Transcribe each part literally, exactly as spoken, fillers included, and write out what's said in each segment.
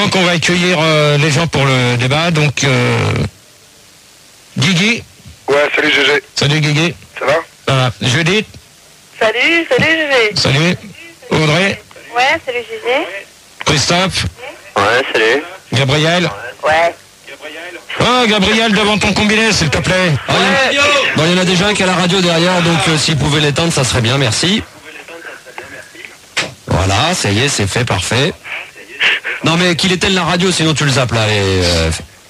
Donc, on va accueillir euh, les gens pour le débat. Donc, euh, Guigui. Ouais, salut G G. Salut Guigui. Ça va? Ça va. Judith. Salut, salut G G. Salut. Audrey. Ouais, salut G G. Christophe. Ouais, salut. Gabriel. Ouais. Ah, Gabriel, devant ton combiné, s'il te plaît. Ah, il y a- Bon, il y en a déjà un qui a la radio derrière, donc euh, s'il pouvait l'éteindre, ça serait bien, merci. Voilà, ça y est, c'est fait, parfait. Non mais qu'il éteigne la radio, sinon tu le zappes là. Et, euh,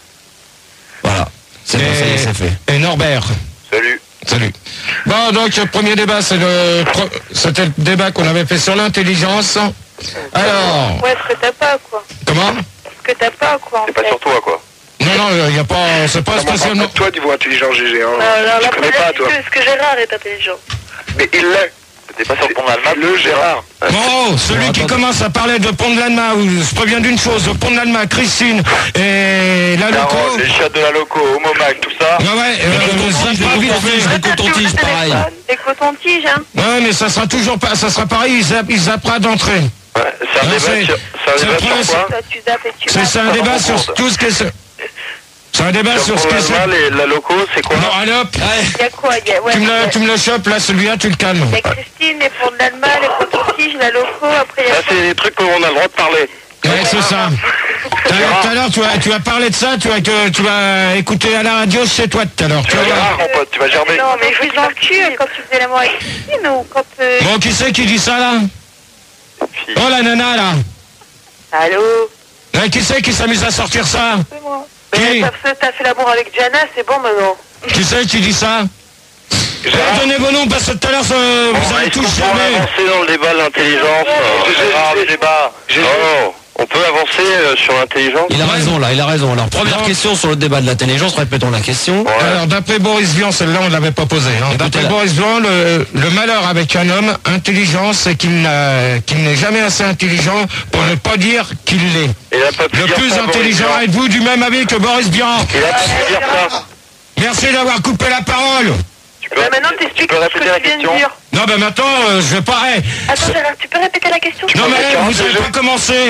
voilà, c'est bon, ça y est, c'est fait. Et Norbert. Salut. Salut. Bon, donc, le premier débat, c'est le, pro- c'était le débat qu'on avait fait sur l'intelligence. Alors, Ouais, ce que t'as pas, quoi. comment? Ce que t'as pas, quoi, en C'est pas fait. sur toi, quoi. Non, non, il n'y a pas, c'est pas Non, mais on parle spécialement. pas de toi, niveau intelligent, G G. Hein. Non, non, Je la connais première, pas, c'est toi. que, ce que Gérard est intelligent. Mais il l'est. T'es pas sur le pont d'Allemagne, le Gérard. Bon, celui Bon, qui attends. commence à parler de Pont de l'Alma, ou je préviens d'une chose, le Pont de l'Alma, Christine et la loco. Carotte, les chiottes de la loco, Homomac, tout ça. Ouais, ouais, euh, ça sera vite fait. Les cotons-tiges, pareil. Les cotons-tiges, hein. Ouais, mais ça sera toujours pas, ça sera pareil, ils zappent, ils zappera d'entrée. Ouais, c'est un Non, débat c'est- sur, c'est un c'est débat le sur principe. quoi? Toi, tu zappes et tu C'est zappes. c'est un débat sur tout ce qui est... ce- C'est un débat sur ce Sur qui est... le ce- pont d'Allemagne, les- la loco, c'est quoi? Non, allez hop, Il y a quoi? Il y a, ouais, tu me il y le, a- tu me le chopes, là, celui-là, tu le calmes. il y a Christine, les fonds de l'Allemagne, les cotons-tiges, la loco, après il y a Ça, c'est des trucs qu'on a le droit de parler. Ouais, c'est ça. Tout à l'heure- tout à l'heure, tu vas, tu vas parler de ça, tu vas, que, tu vas écouter à la radio chez toi tout à l'heure. Tu Tu vas vas voir. Gérard, mon pote, tu vas gerber. Non, mais je vous dans le cul quand tu faisais l'amour avec Christine ou quand... Euh... Bon, qui c'est qui dit ça, là? Fille. Oh, la nana, là. Allô? Hein, qui c'est qui s'amuse à sortir ça? C'est moi. Qui? Mais t'as fait, t'as fait l'amour avec Jana, c'est bon maintenant. Qui c'est qui dit ça? Gérard, Donnez vos noms, parce que tout à l'heure, ça- bon, vous allez est-ce tous qu'on peut jamais. avancer dans le débat de l'intelligence? euh, Gérard, le débat. Non, on peut avancer euh, sur l'intelligence? Il a raison là, il a raison. Alors première Non. question sur le débat de l'intelligence, répétons la question. Ouais. Alors, d'après Boris Vian, celle-là, on ne l'avait pas posée. Hein. D'après Écoutez-la. Boris Vian, le, le malheur avec un homme intelligent, c'est qu'il n'a- qu'il n'est jamais assez intelligent pour ne pas dire qu'il l'est. Il a pas pu Le dire plus ça, intelligent, Boris Vian. êtes-vous du même avis que Boris Vian? Il a pas pu dire ça. Merci d'avoir coupé la parole. Tu peux, Bah maintenant tu t'expliques peux ce que répéter la tu viens de question? dire. Non, ben maintenant, euh, je vais pas... eh, Attends ce- Gérard, tu peux répéter la question? Non, mais Quarante vous n'avez jeux. pas commencé.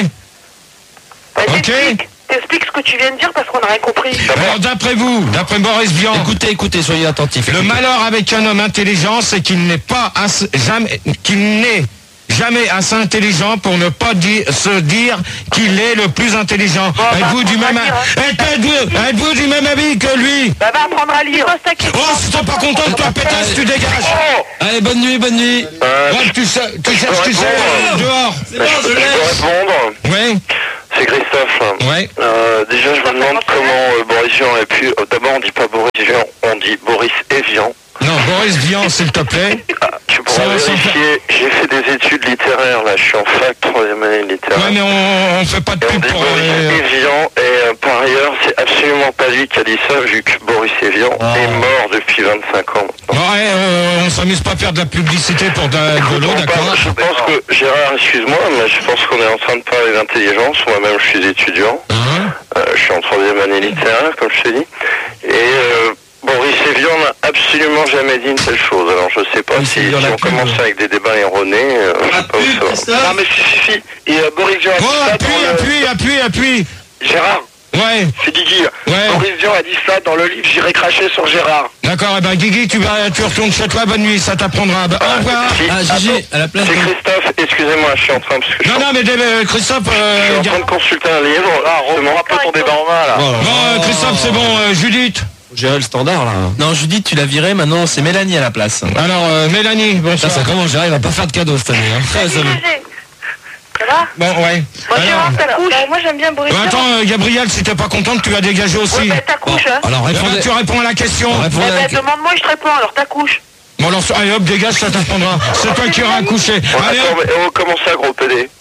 Bah, Ok. t'expliques. T'expliques ce que tu viens de dire parce qu'on n'a rien compris. Alors, d'après vous, d'après Boris Vian, Écoutez, écoutez, soyez attentifs. le malheur avec un homme intelligent, c'est qu'il n'est pas assez, jamais, qu'il n'est jamais assez intelligent pour ne pas dire, se dire qu'il est le plus intelligent. bah, Êtes-vous du on va même, dire, hein. êtes-vous, êtes-vous du même avis que lui? Bah va apprendre à lire. Ta question. Oh, si t'es pas content de toi, pétasse, tu dégages. Allez, bonne nuit, bonne nuit. Euh, Ouais, tu, sais- tu cherches qui c'est répondre. dehors. je, peux- je peux répondre. Ouais, C'est Christophe. ouais. Euh, déjà, je me demande comment euh, Boris Vian et puis euh, d'abord on dit pas Boris Vian, on dit Boris Evian. Non, Boris Vian, s'il te plaît. Ah, tu pourras Ça va, ça vérifier. J'ai fait des études littéraires là. Je suis en fac troisième année de littéraire. Ouais, mais on, on fait pas de Et on pub dit pour... Boris euh, Evian et euh, par ailleurs, c'est absolument pas lui qui a dit ça vu que Boris Evian est mort depuis vingt-cinq ans. Ouais, euh, on s'amuse pas à faire de la publicité pour de, de Écoute, l'eau, on d'accord? parle- je pense que, Gérard, excuse-moi, mais je pense qu'on est en train de parler d'intelligence. Moi-même, je suis étudiant. Hein? Euh, je suis en troisième année littéraire, comme je t'ai dit. Et euh, Boris Evian n'a absolument jamais dit une telle chose. Alors, je sais pas Oui, si, c'est dans si la on pub. commence avec des débats erronés. Euh, je sais pas où ça va. Non, mais si, si, si. Et euh, Boris Vian a dit Oh, ça appuie, dans le... appuie, appuie, appuie. Gérard, Ouais, c'est Guigui. Ouais. Boris Vian a dit ça dans le livre J'irai cracher sur Gérard. d'accord, eh ben Guigui, tu, vas, tu retournes chez toi, bonne nuit, ça t'apprendra. Bah, au revoir. Si. Ah, Gigi, à la place C'est de... Christophe, excusez-moi, je suis en train... Parce que je Non, suis en- non, mais euh, Christophe... je suis Euh, en train de consulter un livre. Là, reprends un peu ton débat en main, là. Voilà. bon, euh, Christophe, c'est bon, euh, Judith. Faut gérer le standard là. Non, Judith, tu l'as viré, maintenant c'est Mélanie à la place. Alors, euh, Mélanie, Ça, bonsoir. ça commence, Gérard, il va pas faire de cadeaux cette année. Hein. Salut, Ça, ça- G G. Ça va? Bon, ouais. Bon, Alors, Gérard, ta couche. Bah, moi j'aime bien Boris bah, Vian. attends, euh, Gabriel, si t'es pas contente, tu vas dégager aussi. Ouais, bah ta couche, hein. Alors Eh ben, répondez. tu réponds à la question. Répondez Eh à la- ben demande-moi, je te réponds, alors ta couche. Bon, alors, allez hop, dégage, ça t'apprendra. C'est toi qui auras accouché. Bon, Allez, attends, hop. mais, oh, comment ça, gros P D?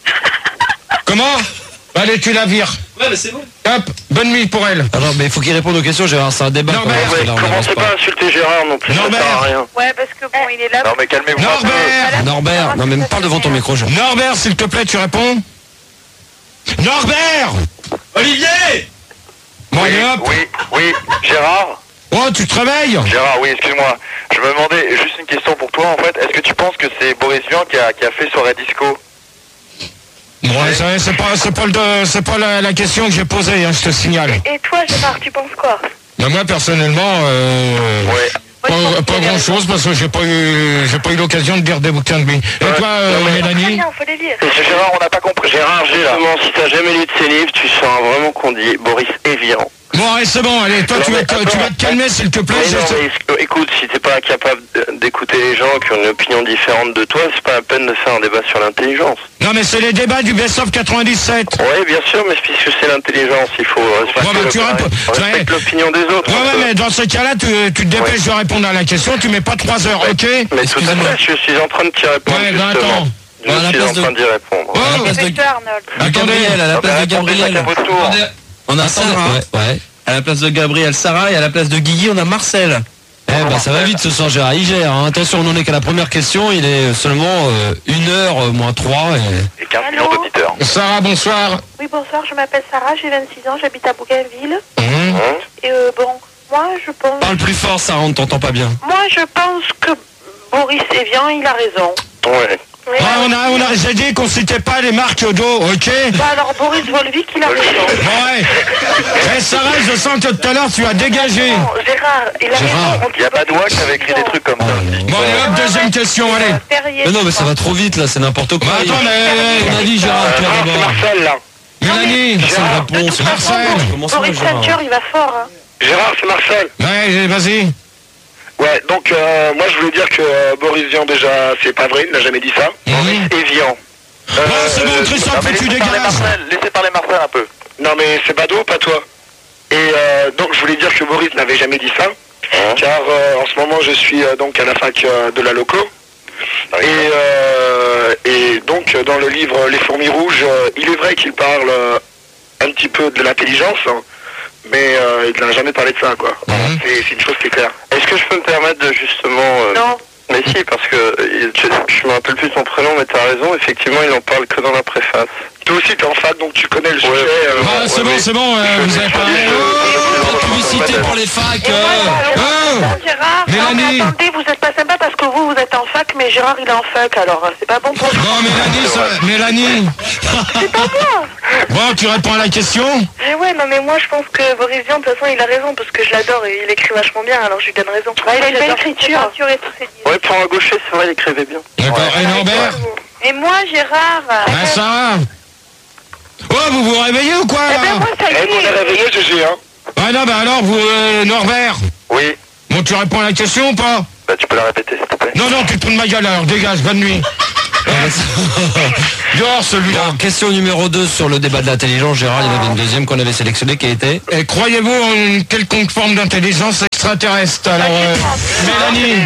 Comment? Allez, tu la vires. Ouais, mais c'est bon. Hop, bonne nuit pour elle. Alors, mais il faut qu'il réponde aux questions, Gérard, c'est un débat. Norbert, qu'on va faire, Mais là, on avance commencez pas à insulter Gérard non plus, ça Norbert. sert à rien. Ouais, parce que bon, il est là. Non mais calmez-vous. Norbert Norbert, non mais parle devant ton micro, Gérard. Norbert, s'il te plaît, tu réponds. Norbert! Olivier! Bon, Oui, allez hop. oui, oui, Gérard. Oh, tu te réveilles? Gérard, oui, excuse-moi. Je me demandais, juste une question pour toi en fait. Est-ce que tu penses que c'est Boris Vian qui a, qui a fait soirée disco? Bon, c'est c'est pas, c'est pas, le, c'est pas la, la question que j'ai posée, hein, je te signale. Et toi, Gérard, tu penses quoi? Mais moi, personnellement, euh, Ouais. pas, pas grand chose parce que j'ai pas eu, j'ai pas eu l'occasion de lire des bouquins de lui. Et Ouais. toi, euh, Non, mais- Très Mélanie? bien, faut les lire. Et Gérard, on n'a pas compris. Gérard, justement, si t'as jamais lu de ses livres, tu sauras vraiment qu'on dit Boris Evian. Bon, allez, c'est bon, allez, toi, Non, tu, mais vas, te- attends, tu vas te calmer, s'il te plaît. Mais je non, te- mais est-ce- écoute, si t'es pas capable de- d'écouter les gens qui ont une opinion différente de toi, c'est pas la peine de faire un débat sur l'intelligence. Non, mais c'est les débats du Best-of quatre-vingt-dix-sept. Oui, bien sûr, mais puisque c'est l'intelligence, il faut respecter, Bon, bah, tu le- réponds- on tu respecte ré- l'opinion des autres. Ouais, un ouais, peu. mais dans ce cas-là, tu, tu te dépêches de répondre à la question, tu mets pas trois heures, ok? Mais tout à Excusez-moi. fait, je suis en train de t'y répondre, Ouais, ben justement. attends. Je Bon, à la suis place en de- train d'y répondre. Oh, À la place de, C'est ça, Arnold. de Gabriel, à la Ah, place bah, de attendez, Gabriel. chacun votre tour. On a Sarah. Ouais, ouais. À la place de Gabriel, Sarah, et à la place de Guigui, on a Marcel. Eh ben, ça va vite ce soir, Gérard. Il gère. Hein. Attention, on n'en est qu'à la première question. Il est seulement euh, une heure euh, moins trois. Et... Et quinze Allô millions d'auditeurs. Sarah, bonsoir. Oui, bonsoir, je m'appelle Sarah, j'ai vingt-six ans, j'habite à Bougainville. Hum. Hein Et euh, bon, moi, je pense... Parle plus fort, Sarah, on ne t'entend pas bien. Moi, je pense que Boris Evian, il a raison. Ouais. Mais, Ouais, euh, on a, on a, j'ai dit qu'on citait pas les marques d'eau, ok? bah alors, Boris Volvic, il a raison. Bon, ouais. Eh, Sarah, je sens que tout à l'heure, tu as dégagé. Non, Gérard, il a Gérard, raison. Il y a Badois qui avait écrit des trucs comme ça. Bon, allez, hop, deuxième question, allez. Mais non, mais ça va trop vite là, c'est n'importe quoi. Bah, attends, mais- On a dit Gérard, toi Ah, c'est d'abord. Marcel, là. Mélanie. C'est une réponse. Marcel. Comment ça va, Boris Gérard? Thatcher, il va fort. Hein. Gérard, c'est Marcel. Ouais, vas-y. Ouais, donc euh, moi je voulais dire que euh, Boris Vian déjà, c'est pas vrai, il n'a jamais dit ça. Mhm. Evian. Oh, c'est bon, Christophe, non, mais tu laissez parler dégages. Marcel, laissez parler Marcel un peu. Non mais c'est Bado, pas toi. Et euh, donc je voulais dire que Boris n'avait jamais dit ça, Hein car euh, en ce moment je suis euh, donc à la fac euh, de la loco. Et, euh, et donc dans le livre Les fourmis rouges, euh, il est vrai qu'il parle euh, un petit peu de l'intelligence, hein, mais euh, il n'a jamais parlé de ça quoi. Mhm. C'est c'est une chose qui est claire. Est-ce que je peux me permettre de justement... euh, Non. Mais si, parce que euh, je, je me rappelle plus de son prénom, mais t'as raison, effectivement, il en parle que dans la préface. Toi aussi t'es en fac donc tu connais le sujet. Ouais. euh, Ah, c'est ouais, bon, mais- c'est bon, euh, vous avez parlé. Pas de publicité pour les facs. Et moi, euh. alors, Oh. attends, Gérard, non, Mélanie. mais attendez, vous êtes pas sympa parce que vous, vous êtes en fac, mais Gérard, il est en fac, alors euh, c'est pas bon pour vous. Bon, Mélanie, ça- Mélanie. C'est pas moi. Bon, tu réponds à la question? Mais ouais, non, mais moi, je pense que Boris Vian, de toute façon, il a raison, parce que je l'adore et il écrit vachement bien, alors je lui donne raison. Ouais, il a une belle écriture. Ouais, pour un gaucher, c'est vrai, il écrivait bien. D'accord. Et Norbert? Et moi, Gérard... Ah, Sarah? Oh, vous vous réveillez ou quoi, Eh ben, là? moi, ça y Eh, on est est. réveillé G G hein. Ah non, bah alors, vous, euh, Norbert. Oui, Bon, tu réponds à la question ou pas? bah tu peux la répéter, s'il te plaît. Non, non, tu te prends de ma gueule alors, dégage, bonne nuit. Dehors celui-là. Bon, question numéro deux sur le débat de l'intelligence, Gérard. Il y en avait une deuxième qu'on avait sélectionnée qui était. Et croyez-vous en une quelconque forme d'intelligence extraterrestre? Alors, euh, Mélanie.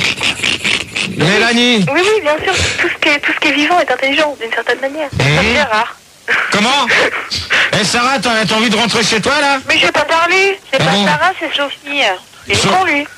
Mélanie. Oui, oui, bien sûr, tout ce qui est, tout ce qui est vivant est intelligent, d'une certaine manière. Mhm. Comme Gérard. Comment? Eh Sarah, t'as t'as envie de rentrer chez toi là? Mais je vais pas parler. C'est Ah pas bon Sarah, c'est Sophie. Il est So- con, lui.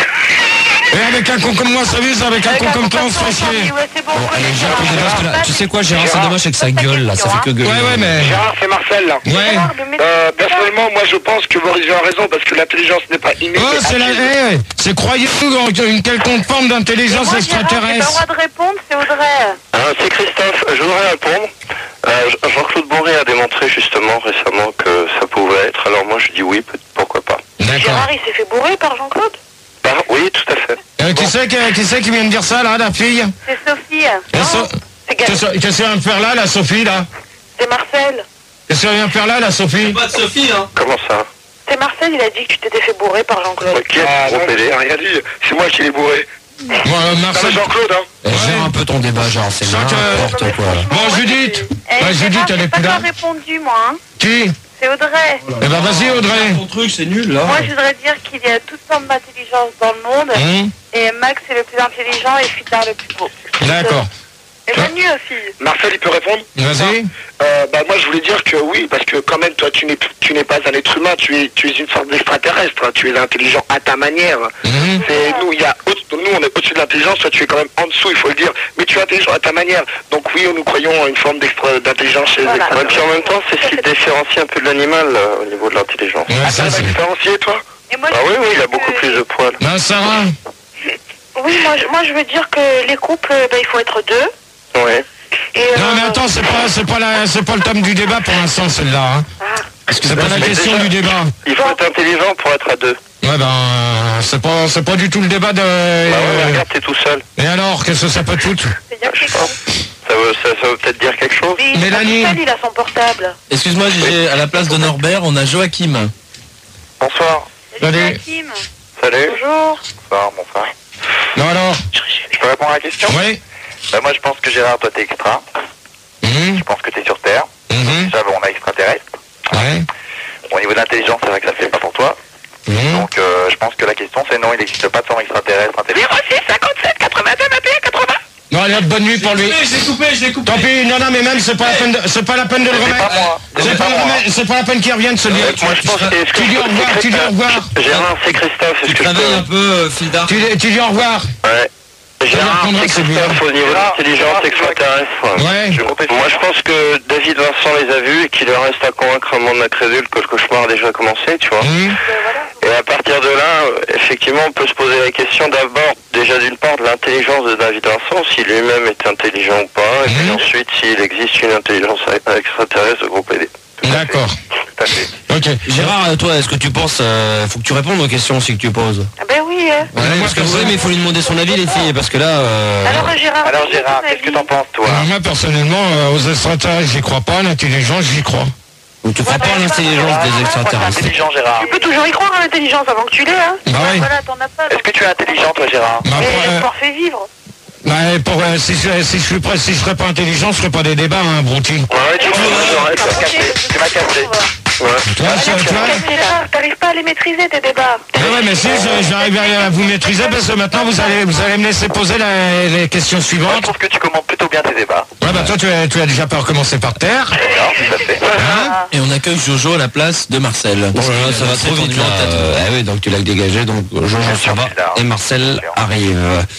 Et avec un con comme moi, ça vise, avec un con comme toi, on se fait chier. Ouais, c'est bon. Bon, on allez, connaît Gérard, Gérard. on débat, parce que là, tu sais quoi, Gérard, c'est Gérard. dommage, c'est que ça gueule là, ça fait que gueuler. Ouais, ouais, mais. Gérard, c'est Marcel là. Ouais. Gérard, le mec- Euh, personnellement, moi je pense que Boris Vian a raison parce que l'intelligence n'est pas innée. Oh, mais c'est la. acquise. Eh, c'est croyez-vous en une quelconque forme Et d'intelligence moi, Gérard, j'ai pas le extraterrestre? droit de répondre, c'est Audrey. Ah, c'est Christophe, je voudrais répondre. Euh, Jean-Claude Bourré a démontré justement récemment que ça pouvait être, alors moi je dis oui, peut- pourquoi pas. D'accord. Gérard, il s'est fait bourrer par Jean-Claude. Bah, oui, tout à fait. Euh, qui c'est qui, qui c'est qui vient de dire ça là, la fille? C'est Sophie. La Non, So- c'est Gaël. Qu'est-ce qu'est-ce qu'elle vient de faire là, la Sophie là? C'est Marcel. Qu'est-ce qu'elle vient de faire là, la Sophie? Pas de Sophie, hein. Comment ça? C'est Marcel, il a dit que tu t'étais fait bourrer par Jean-Claude. Ok, Ah non, gros pédé. j'ai rien dit. C'est moi qui l'ai bourré. Bon, euh, Non mais Marcel. Jean-Claude hein. Eh, Gère un peu ton débat, Gérard, c'est Sans que- n'importe quoi. Bon, Judith. Eh, Bah, Judith, Gérard, elle est j'ai plus pas là. encore répondu, moi. Hein. Qui? C'est Audrey. Eh ben vas-y, Audrey. Ton truc, c'est nul, là. Moi, je voudrais dire qu'il y a toutes sortes d'intelligence dans le monde. Hum, Et Max est le plus intelligent et Fidar le plus beau. D'accord. Et Manu aussi. Marcel il peut répondre? Vas-y. Euh, bah moi je voulais dire que oui, parce que quand même toi tu n'es tu n'es pas un être humain, tu es tu es une sorte d'extraterrestre, hein. Tu es intelligent à ta manière. Hum. C'est nous il y a au- nous on est au-dessus de l'intelligence, toi tu es quand même en dessous, il faut le dire, mais tu es intelligent à ta manière. Donc oui, nous croyons en une forme d'extra- d'intelligence chez les Voilà. Ouais, extraterrestres. puis en même temps, c'est ce qui te différencie un peu de l'animal euh, au niveau de l'intelligence. Ouais, Ah, ça, ça c'est- va différencier toi? Et moi, Ah je oui, veux oui, il dire a beaucoup que- plus de poils. Ben, Sarah. Oui, moi, je- moi je veux dire que les couples, ben, il faut être deux. Ouais. Et, euh, Non mais attends, c'est pas, c'est pas la, c'est pas le thème du débat pour l'instant celle-là. Hein. C'est pas la mais question déjà- du débat. Il faut être intelligent pour être à deux. Ouais ben, c'est pas, c'est pas du tout le débat de. Bah ouais, regarde, t'es tout seul. Et alors, qu'est-ce que ça peut foutre? c'est bien que c'est con. Ça veut, ça, ça veut peut-être dire quelque chose. Mais Mélanie. Pascal, il a son portable. Excuse-moi, Gégé, à la place de Norbert, on a Joachim. Bonsoir. Salut, Salut. Joachim. Salut. Bonjour. Bonsoir, bonsoir. Non alors. Je peux répondre à la question? Oui. Bah moi je pense que Gérard, toi t'es extra. Mhm. Je pense que t'es sur Terre. Mhm. Déjà bon, on a extraterrestre. Ouais. Au niveau de l'intelligence, c'est vrai que ça le fait pas pour toi. Mhm. Donc euh, je pense que la question c'est non, il n'existe pas de forme extraterrestre intelligent. zéro six cinquante-sept quatre-vingt-deux vingt et un quatre-vingts. Non, allez, hop, bonne nuit pour lui. Je l'ai coupé, je l'ai coupé. Tant pis, non, non, mais même, c'est pas la peine de, c'est pas la peine de le C'est remettre. pas moi. C'est pas, pas le moi. remettre- c'est pas la peine qu'il revienne, celui-là. Euh, moi je pense que est-ce que Tu dis au revoir, c'est tu dis au revoir. Gérard, c'est Christophe, est-ce Tu que te je peux... réveilles un peu, euh, fil d'art. Tu, tu dis au revoir. Ouais. Gérard, répondra, c'est c'est bien. Christophe au niveau de l'intelligence extraterrestre. Ouais. Je- Moi je pense que David Vincent les a vus et qu'il leur reste à convaincre un monde incrédule que le cauchemar a déjà commencé, tu vois. Mhm. Et à partir de là, euh, effectivement, on peut se poser la question d'abord, déjà d'une part, de l'intelligence de David Vincent, si lui-même est intelligent ou pas, et puis Mhm. ensuite, s'il existe une intelligence extraterrestre de groupe P D. D'accord. Tout à fait. Ok. Gérard, toi, est-ce que tu penses, euh, faut que tu répondes aux questions aussi que tu poses. Ah ben oui. Hein. Ouais, parce que oui, mais il faut lui demander son avis, les filles, parce que là. Euh... Alors Gérard. Alors quel est Gérard, ton qu'est-ce que avis t'en penses, toi? Alors, moi, personnellement, euh, aux extraterrestres, j'y crois pas. L'intelligence, j'y crois. Donc tu crois pas à l'intelligence des extraterrestres. Intelligent, Gérard. Tu peux toujours y croire à l'intelligence avant que tu l'aies, hein. Bah oui. Voilà, t'en as pas. Est-ce que tu es intelligent, toi, Gérard? Bah, Mais après, le sport fait vivre. bah, pour, euh, si, je, si je suis prêt, si je serais pas intelligent, je ferais pas des débats, hein, Brouti. Ouais, tu vois, tu m'as capté. Tu m'as capté. Ouais. Tu vois, ça, tu vois Mais Gérard, t'arrives pas à les maîtriser tes débats. Mais ouais, mais si, je- j'arrive à vous maîtriser parce que maintenant, vous allez, vous allez me laisser poser la- les questions Moi, je suivantes. trouve que tu commentes plutôt bien tes débats. Ouais, bah toi, tu as, tu as déjà pas recommencé par terre. D'accord, tout à fait. Hein? Et on accueille Jojo à la place de Marcel. Oh là là, ça va trop vite là. Euh, ah oui, donc tu l'as dégagé, donc Jojo s'en va et Marcel arrive.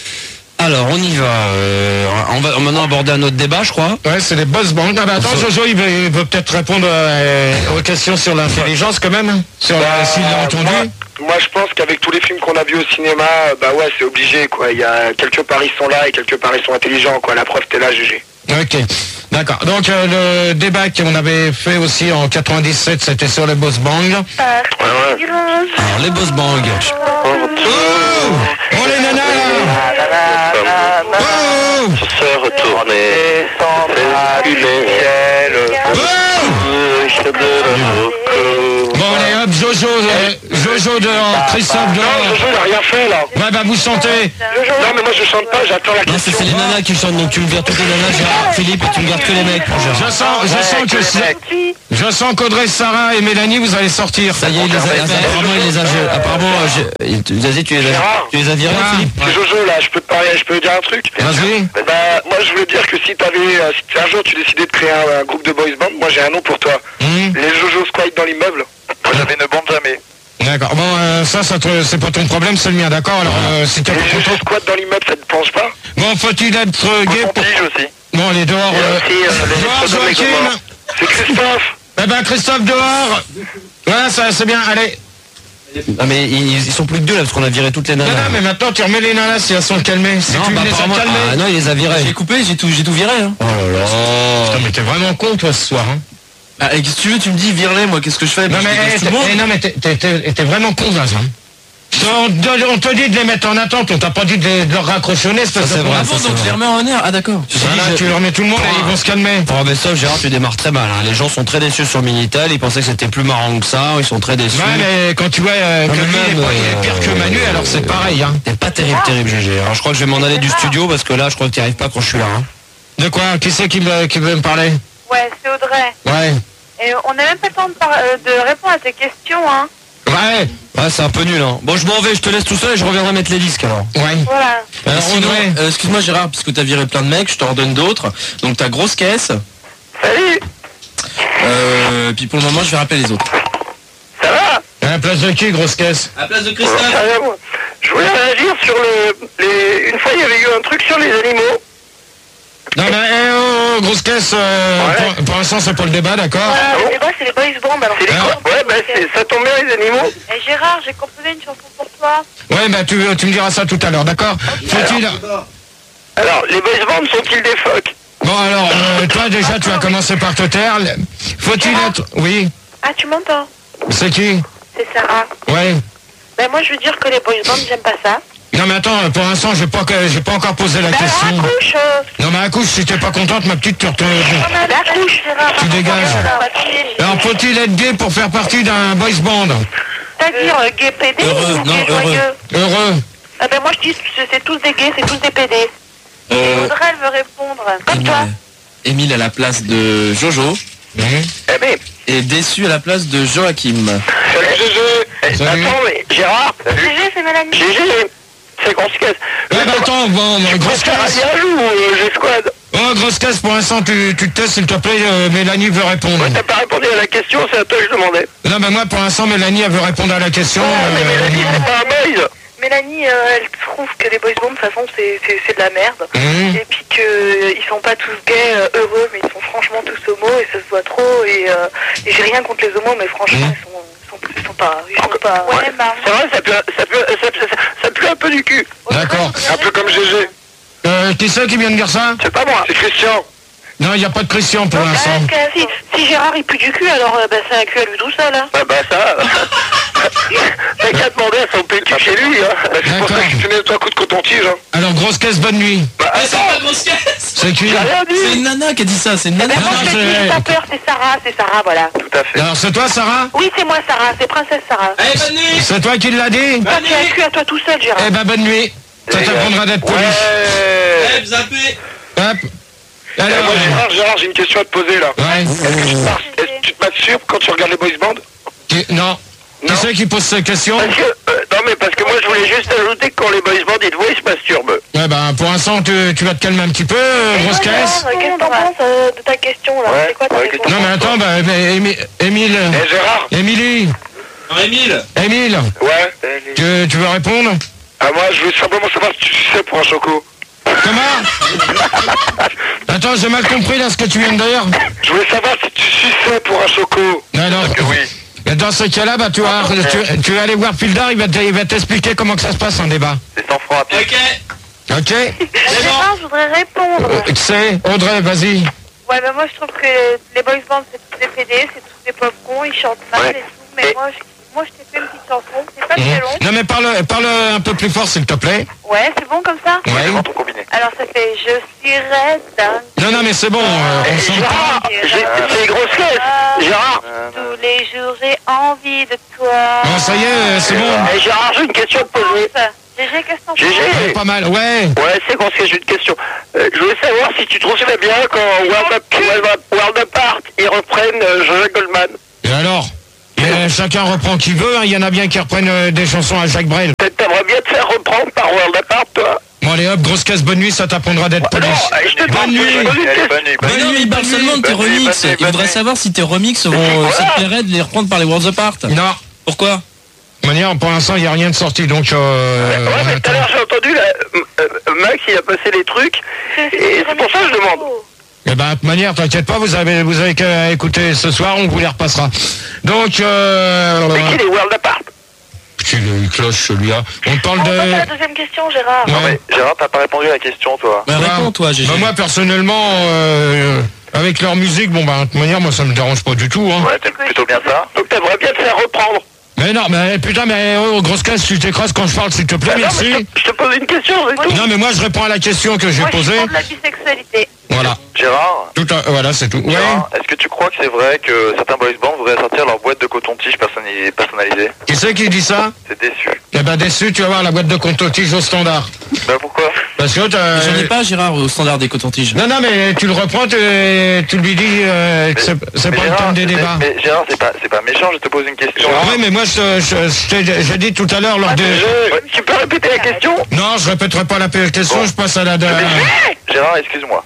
Alors on y va. euh, on va maintenant aborder un autre débat, je crois. Ouais, c'est les boss bands. Ah bah attends, Jojo, il veut, il veut peut-être répondre euh, aux questions sur l'intelligence quand même. Sur la- Bah, s'il l'a entendu. Moi, moi, je pense qu'avec tous les films qu'on a vus au cinéma, bah ouais, c'est obligé, quoi. Il y a quelque part ils sont là et quelque part ils sont intelligents, quoi. La preuve, t'es là, G G. Ok, d'accord. Donc euh, le débat qu'on avait fait aussi en quatre-vingt-dix-sept, c'était sur les boss bands. Alors les boss bang. Oh, oh les nanas là. Oh, Se retourner, s'entraîner, bon allez hop, Jojo, euh, Jojo dehors, Christophe Non, dehors. Jojo, il a rien fait, là. Ouais bah vous sentez. Non, mais moi, je chante pas, j'attends la Non, c'est question. c'est les nanas qui chantent, donc tu me vires toutes les nanas, Gérard, Philippe, et tu me gardes que les mecs pour Gérard. Je sens, je sens que c'est- je sens qu'Audrey, Sarah et Mélanie, vous allez sortir. Ça y est, il les a, apparemment il les a, apparemment, euh, j'ai- il- vas-y, tu les as, tu les as virés, Ah. Philippe. C'est Jojo, là, je peux te parler, je peux te dire un truc. Vas-y. Bah, moi, je voulais dire que si t'avais, euh, si un jour tu décidais de créer un, un groupe de boys band, moi, j'ai un nom pour toi. Hum, Les Jojo Squad dans l'immeuble. Moi, j'avais ne bande jamais. D'accord. Bon, euh, ça, ça te- c'est pas ton problème, c'est le mien, d'accord. Alors, euh, si t'as Les pas Jojo content. Squad dans l'immeuble, ça te pense pas? Bon, faut-il être euh, gay Mon pour... tige aussi. Bon, allez, dehors. Il y a euh, aussi, euh, les dehors, photos de mes Joachim. copains. C'est Christophe. Eh ben, Christophe, dehors. Voilà, ça, c'est bien, allez. Ah mais ils, ils sont plus que deux là parce qu'on a viré toutes les Non, nanas. non, mais maintenant, tu remets les nanas si elles sont calmées. Si Non, tu bah, les as apparemment- calmées. ah non, il les a virées. J'ai coupé, j'ai tout, j'ai tout viré. Hein. Oh là là. Putain, mais t'es vraiment con, toi, ce soir, hein. Ah, et si tu veux, tu me dis vire-les, moi, qu'est-ce que je fais? Non, Bah, je mais, dégage eh, tout le monde. t'es- eh, non, mais t'es- t'es- t'es t'es vraiment con, Vincent. On, te- on te dit de les mettre en attente, on t'a pas dit de, les- de leur raccrochonner, c'est Ça, c'est vrai, Ah ça, bon, c'est donc je les vrai. remets en air. Ah d'accord. Voilà, tu leur mets tout le monde et ils vont se calmer. Pour mais ça, Gérard, tu démarres très mal. hein. Les gens sont très déçus sur Minitel. Ils pensaient que c'était plus marrant que ça. Ils sont très déçus. Ouais, mais quand tu vois euh, que Non, mais lui, il est même, pas- il est pire que Manu, euh, alors c'est pareil, hein. T'es pas terrible, terrible, G G. Alors je crois que je vais m'en aller du studio parce que là, je crois que t'y arrives pas quand je suis là. hein. De quoi? Qui c'est qui, me- qui veut me parler? Ouais, c'est Audrey. Ouais. Et on n'a même pas le temps de, par- euh, de répondre à tes questions, hein. Ouais. Ouais, c'est un peu nul. Hein. Bon, je m'en vais, je te laisse tout seul et je reviendrai mettre les disques alors. Ouais. Voilà. Alors, Alors, sinon, Audrey. euh, excuse-moi Gérard, puisque t'as viré plein de mecs, je t'en redonne d'autres. Donc ta grosse caisse. Salut. Euh, puis pour le moment, je vais rappeler les autres. Ça va? À la place de qui, grosse caisse? À la place de J'en sais Christophe. rien, moi. Je voulais réagir sur le... Les... Une fois, il y avait eu un truc sur les animaux. Non, mais eh, oh, oh, grosse caisse, euh, Ouais. pour, pour l'instant, c'est pas le débat, d'accord? Voilà, bon le débat, c'est les boys bands. Alors, C'est les Ah. quoi? Ouais, bah, c'est... ça tombe bien, les animaux. Et Gérard, j'ai composé une chanson pour toi. Ouais, bah tu, tu me diras ça tout à l'heure, d'accord? Faut-il... Alors, les boys bands sont-ils des phoques? Bon, Bon alors, euh, toi déjà tu vas commencer par te taire. Faut-il être... Oui. Ah, tu m'entends? C'est qui? C'est Sarah. Ouais. Ben moi je veux dire que les boys bands, j'aime pas ça. Non mais attends, pour l'instant j'ai pas j'ai pas encore posé la Ben question. alors accouche euh... Non mais accouche, si t'es pas contente, ma petite, tu retournes. Ben accouche, Tu dégages. Alors faut-il être gay pour faire partie d'un boys band? C'est-à-dire euh, gay P D Heureux, ou non, gay heureux. joyeux? Heureux. Ah ben moi je dis c'est c'est tous des gays, c'est tous des P D. Euh, Audrey elle veut répondre. Comme toi. Émile à la place de Jojo. Mmh. Eh ben, Et Déçu à la place de Joachim. salut Gégé. Eh, Salut. Attends, mais Gérard. G G c'est Mélanie. Gégé, c'est grosse caisse. Ouais bah attends, bon, bon, grosse caisse. Alliage ou euh, G-Squad? Oh grosse caisse, pour l'instant tu, tu te testes s'il te plaît, euh, Mélanie veut répondre. Ouais, t'as pas répondu à la question, c'est à toi que je demandais. Non mais moi pour l'instant Mélanie elle veut répondre à la question. Ah, mais euh, Mélanie, c'est pas un boys. Mélanie euh, elle trouve que les boys bands de toute façon c'est c'est c'est de la merde. Mmh. Et puis que euh, ils sont pas tous gays euh, heureux mais ils sont franchement tous homos et ça se voit trop et, euh, et j'ai rien contre les homos mais franchement Mmh. ils sont ils sont, ils sont pas ils sont pas Ouais, ouais, bah, c'est vrai, ça pue, ça, pue, ça, ça, ça pue un peu du cul. D'accord. Un peu comme Gégé. Euh, qui c'est qui vient de dire ça? C'est pas moi. C'est Christian. Non, il n'y a pas de Christian pour l'instant. Ah, si, si Gérard il pue du cul alors euh, bah, c'est un cul à lui tout seul hein. Ah bah ça... T'as qu'à demander à son pétu chez lui, hein. Bah, c'est pour ça D'accord. que tu mets trois coups de coton-tige, hein. Alors grosse caisse, bonne nuit. Bah Ah, c'est attends, pas grosse caisse. C'est qui? j'ai rien C'est dit. une nana qui a dit ça, c'est une nana. Ben, moi non, je l'ai c'est- dit, pas peur, c'est Sarah, c'est Sarah, voilà. Tout à fait. Alors c'est toi Sarah? Oui, c'est moi Sarah, c'est Princesse Sarah. Allez, bonne nuit. C'est toi qui l'as dit? Toi, tu as un cul à toi tout seul, Gérard. Eh ben bonne nuit. Ça t'apprendra d'être poli. Ouais. Allez, zappez. Hop. Eh, Alors, moi, Gérard, Gérard, j'ai une question à te poser, là. ouais. Est-ce que tu te mar- est-ce que tu te masturbes quand tu regardes les boys bands? Qui- Non. Qui Non. c'est qui pose cette question? Parce que, euh, non mais parce que moi je voulais juste ajouter que quand les boys bands ils te voient, ils se masturbent. Ouais ben pour l'instant tu, tu vas te calmer un petit peu, euh, grosse Toi, caisse. Gérard, Qu'est-ce que t'en penses euh, de ta question là? Ouais, C'est quoi ta ouais, réponse? qu'est-ce Non mais attends, bah, bah, Émi- Émile, Eh Gérard? Émilie, Non, Émile. Émile, Ouais. tu, tu veux répondre? Ah moi je veux simplement savoir si tu sais pour un choco. Comment? Attends, j'ai mal compris là ce que tu viens de dire. Je voulais savoir si tu suçais pour un choco. Non, non. Que oui. Mais dans ce cas-là, bah, tu, vas, tu, tu vas aller voir Pildar, il va te- il va t'expliquer comment que ça se passe en débat. C'est cent francs à pied. Ok. Ok? Gérard, je voudrais répondre. Euh, Tu sais, Audrey, vas-y. Ouais, bah moi je trouve que les boys bands c'est tous des P D, c'est tous des pauvres cons, ils chantent mal Ouais. et tout, mais Et- moi je, moi je t'ai fait une petite chanson, c'est pas Mhm. très long. Non mais parle, parle un peu plus fort s'il te plaît. Ouais, c'est bon comme ça? Ouais. Ton combiné. Alors ça fait je suis raide d'un Non, non mais c'est bon, euh, on s'entend. Gérard, j'ai- c'est une grosse caisse. Gérard. tous les jours j'ai envie de toi. Bon, ça y est, euh, c'est bon. Eh Gérard, j'ai une question à te poser. G G, qu'est-ce que t'en penses? G G. Ouais, pas mal, ouais. Ouais, c'est grosse caisse, j'ai une question. Euh, je voulais savoir si tu trouves ça bien quand World, Up- World, Up- World Apart ils reprennent euh, Jean-Jacques Goldman. Et alors? Euh, chacun reprend qui veut, hein. Il y en a bien qui reprennent euh, des chansons à Jacques Brel. Peut-être t'aimerais bien te faire reprendre par World Apart, toi. Bon allez hop, grosse caisse, bonne nuit, ça t'apprendra d'être Ah poli. non, euh, je te demande, Bonne nuit. je te pose une question. Mais non, mais il parle seulement de tes bonne nuit, remixes. bonne nuit, Il voudrait bonne savoir si tes remixes vont. voilà. Ça te plairait de les reprendre par les Worlds Apart. Non. Pourquoi? De manière, pour l'instant, il n'y a rien de sorti, donc... Euh, Ouais, on mais tout à attend. l'heure j'ai entendu là, euh, euh, Max il a passé les trucs et c'est pour ça que je demande. Eh ben, de toute manière, t'inquiète pas, vous avez, vous avez qu'à écouter ce soir, on vous les repassera. Donc, euh... Mais qui les World Apart? Qu'il il cloche celui-là. On parle On passe à la de... deuxième question, Gérard. Ouais. Gérard t'as pas répondu à la question toi. Bah, Voilà. réponds, toi, G G. Bah, moi, personnellement, euh, avec leur musique, bon, bah, de toute manière, moi, ça me dérange pas du tout, hein. Ouais t'aimes plutôt bien ça. Donc t'aimerais bien te faire reprendre. Mais non, mais putain, mais oh, grosse caisse, tu t'écrases quand je parle, s'il te plaît, Ah non, mais merci. je, te, je te pose une question, c'est tout. Non, mais moi, je réponds à la question que j'ai Moi je suis posée. pour de la bisexualité. Voilà. Gérard, Tout à- Voilà, c'est tout. Ouais. Gérard, est-ce que tu crois que c'est vrai que certains boys bands voudraient sortir leur boîte de coton-tige personnalisée, personnalisée Qui c'est qui dit ça? C'est déçu. Eh ben, déçu, tu vas voir la boîte de coton-tige au standard. Bah pourquoi? Parce que t'as... J'en ai pas, Gérard, au standard des cotons-tiges. Non, non, mais tu le reprends, tu, tu lui dis euh, que c'est c'est Mais pas le Gérard, thème des mais- débats. Mais, Gérard, c'est pas, c'est pas méchant, je te pose une question. Oui, mais moi, je, je, je t'ai- j'ai dit tout à l'heure lors de... Je- Tu peux répéter la question? Non, je répéterai pas la question, Bon. je passe à la... de- Gérard, excuse-moi.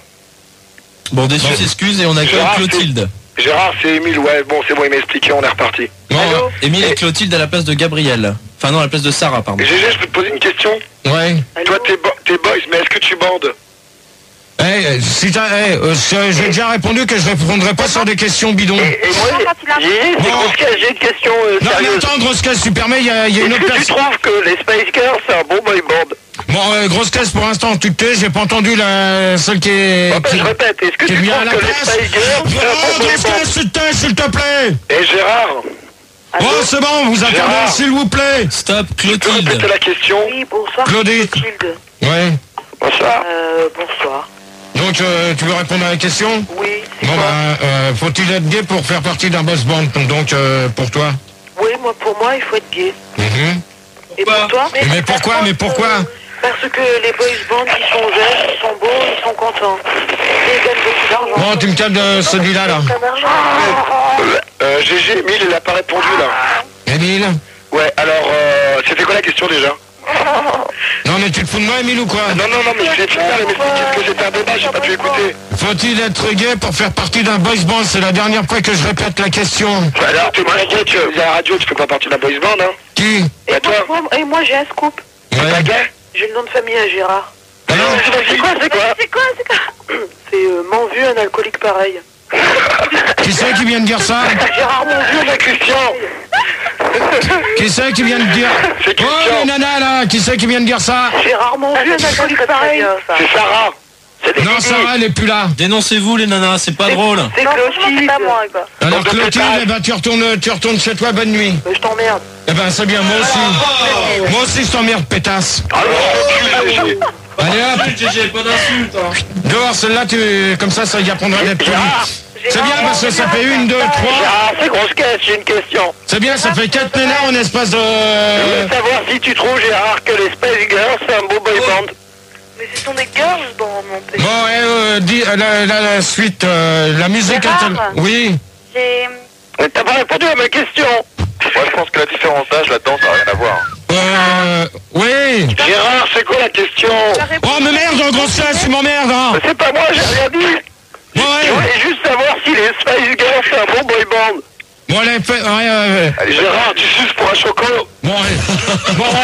Bon, déçu s'excuse et on accueille Gérard, Clotilde. Gérard c'est Émile, ouais bon c'est bon il m'a expliqué, on est reparti. Bon, Émile et Clotilde à la place de Gabriel. Enfin non, à la place de Sarah, pardon. Et G G je peux te poser une question? ouais. Toi t'es bo- t'es boys mais est-ce que tu bandes? Eh, si t'as, eh, euh, j'ai déjà répondu que je répondrai pas sur des questions bidons. Et, et moi, j'ai Bon. j'ai une question euh, Non, mais sérieuse. attends, grosse caisse, tu permets, il y a, il y a une Est-ce autre que tu personne. trouves que les Spice Girls, c'est un bon boy band? Bon, euh, grosse caisse, pour l'instant, tu te tais, j'ai pas entendu la, celle qui est... Bon, ben, qui- je répète, est-ce que qui est tu bien à trouves la que les place. Spice Girls, c'est un Oh, bon boy grosse band? caisse, tu te tais, s'il te plaît. Et Gérard, Bon, c'est bon, vous attendez, Gérard. s'il vous plaît. Stop, tu peux Clotilde. répéter la question? Oui, bonsoir. Claudie. Clotilde. Ouais. Bonsoir. Euh, bonsoir. Donc, euh, tu veux répondre à la question? Oui, c'est Bon, quoi bah, euh, faut-il être gay pour faire partie d'un boss band? Donc, euh, pour toi? Oui, moi, pour moi, il faut être gay. Mhm. Et pour toi Mais, mais pourquoi? Mais pourquoi? Parce que les boys bands, ils sont jeunes, ils sont beaux, ils sont contents. Ils gagnent beaucoup d'argent. Bon, tu me calmes de celui-là, là. Plein d'argent. Euh, G G, Emile, il a pas répondu, là. Émile? Ouais, alors, euh, c'était quoi la question, déjà? Non, mais tu te fous de moi, Émile, ou quoi? Non, non, non, mais je vais finir, mais qu'est-ce que c'était un débat, j'ai pas pu écouter. Faut-il être gay pour faire partie d'un boys band? C'est la dernière fois que je répète la question. Bah alors, t'es moins gay que la radio, tu fais pas partie de la boys band, hein? Qui? Et Bah toi, moi, moi- et moi, j'ai un scoop. t'es pas Ouais. gay? J'ai le nom de famille à Gérard. Non, c'est quoi, c'est quoi? C'est quoi, c'est quoi C'est euh, m'en vu un alcoolique pareil. Qui c'est qui vient de dire ça? Gérard mon vieux, C'est Christian. Qui c'est qui vient de dire? C'est Oh, Christian. les nanas, là! Qui c'est qui vient de dire ça? Gérard mon vieux, un alcoolique pareil. C'est Sarah. C'est des Non, Didi. Sarah, elle est plus là. Dénoncez-vous, les nanas, c'est pas drôle. C'est Clotilde. C'est pas moi, quoi. Alors, Donc, de Clotilde, pétard. eh ben, tu retournes, tu retournes chez toi, bonne nuit. Mais je t'emmerde. Eh ben, c'est bien, moi aussi. Moi aussi, je t'emmerde, pétasse. Alors, enculé, G G. Allez, hop, G G, pas d'insulte. Hein. dehors, celle-là, tu, comme ça, ça y apprendra d'être poli. C'est bien, parce que ça fait une, deux, trois. Gérard, c'est grosse caisse, j'ai une question. C'est bien, ça fait quatre nénats en espace Je de... veux savoir si tu trouves, Gérard, que les Spice Girls, c'est un beau boy band. Mais ce sont des girls dans mon pays. Bon, eh, euh, dis, euh, la, la, la suite, euh, la musique... Gérard. est-elle- Oui. J'ai... Mais t'as pas répondu à ma question. Moi, je pense que la différence d'âge là-dedans, ça n'a rien à voir. Euh... Oui. Gérard, c'est quoi la question? Oh, mais merde, grosse caisse, tu m'emmerdes, hein. C'est pas moi, j'ai rien dit. Bon, Je ouais. voulais juste savoir si les Spice Girls, c'est un bon boy band. Bon, allez, fais... Ouais, euh, Allez, Gérard, tu suces pour un chocolat. bon, allez. Bon, ouais.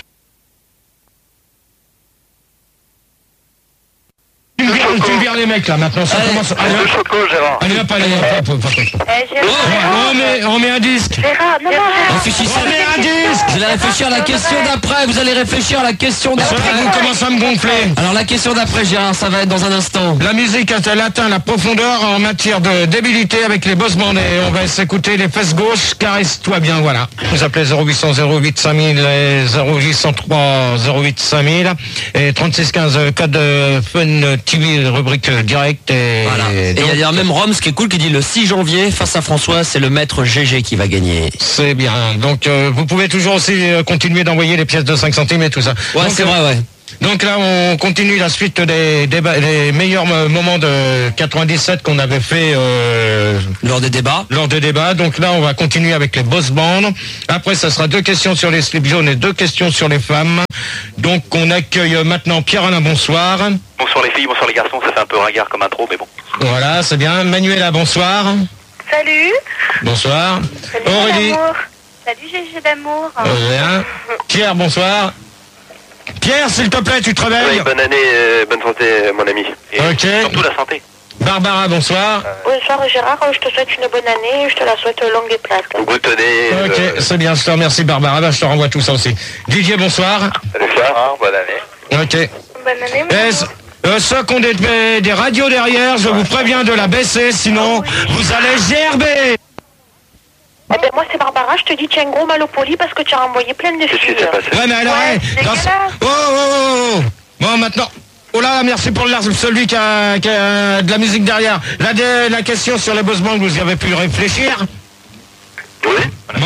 Tu me vires- tu me vires les mecs, là, maintenant, ça commence... Allez, le hop. choco, Gérard. Allez, hop, allez, hop, hop, hop, hop. Eh, Ouais, on, met, on met un disque. Gérard, non, non, Gérard. Réfléchissez. On met un disque. Vous allez réfléchir à la question d'après. Vous allez réfléchir à la question Ça va, vous d'après. commencez à me gonfler. Alors la question d'après, Gérard, ça va être dans un instant. La musique a-t-elle atteint la profondeur en matière de débilité avec les boss bands? Et on va s'écouter les fesses gauches, caresse-toi bien, voilà. Vous appelez zéro huit cent zéro huit cinq mille et zéro huit cent trois zéro huit cinq mille et trente-six quinze code euh, Fun T V rubrique euh, direct et, Voilà. Et il y a donc, d'ailleurs même Rome, ce qui est cool, qui dit le six janvier, face à François, c'est le maître G G qui va gagner. c'est bien. Donc euh, vous pouvez toujours aussi euh, continuer d'envoyer les pièces de cinq centimes et tout ça. Ouais, Donc, c'est euh, vrai, ouais. Donc là, on continue la suite des, des, des meilleurs mo- moments de quatre-vingt-dix-sept qu'on avait fait euh, Lors des débats. lors des débats. Donc là, on va continuer avec les boss bands. Après, ça sera deux questions sur les slips jaunes et deux questions sur les femmes. Donc, on accueille maintenant Pierre-Alain, bonsoir. Bonsoir les filles, bonsoir les garçons, ça fait un peu ringard comme intro, mais bon. Voilà, c'est bien. Manuela, bonsoir. Salut. Bonsoir. Salut, Aurélie. d'amour. Salut, G G d'amour. Rien. Pierre, bonsoir. Pierre, s'il te plaît, tu te Oui, réveilles. bonne année, euh, bonne santé, euh, mon ami. Et Ok. surtout la santé. Barbara, bonsoir. Bonsoir, Gérard. Je te souhaite une bonne année. Je te la souhaite longue et plate. Goutonnez. Ok, euh, c'est bien, je te remercie Barbara. Bah, je te renvoie tout ça aussi. Didier, bonsoir. Salut Gérard, bonne année. Ok. Bonne année, mon Eh, c- euh, ceux qui ont des, des radios derrière, je vous préviens de la baisser, sinon vous allez gerber. Eh ben, moi, c'est Barbara. Je te dis, tu as un gros mal au poli parce que tu as renvoyé plein de Qu'est-ce qui filles. s'est passé? Ouais, mais alors, Ouais, hey, c'est dans ce- dégueulasse. oh, oh, oh, oh. Bon, maintenant. Oh là, merci pour le- celui qui a, qui a de la musique derrière. La, dé- la question sur les boss bands, vous y avez pu réfléchir? Oui.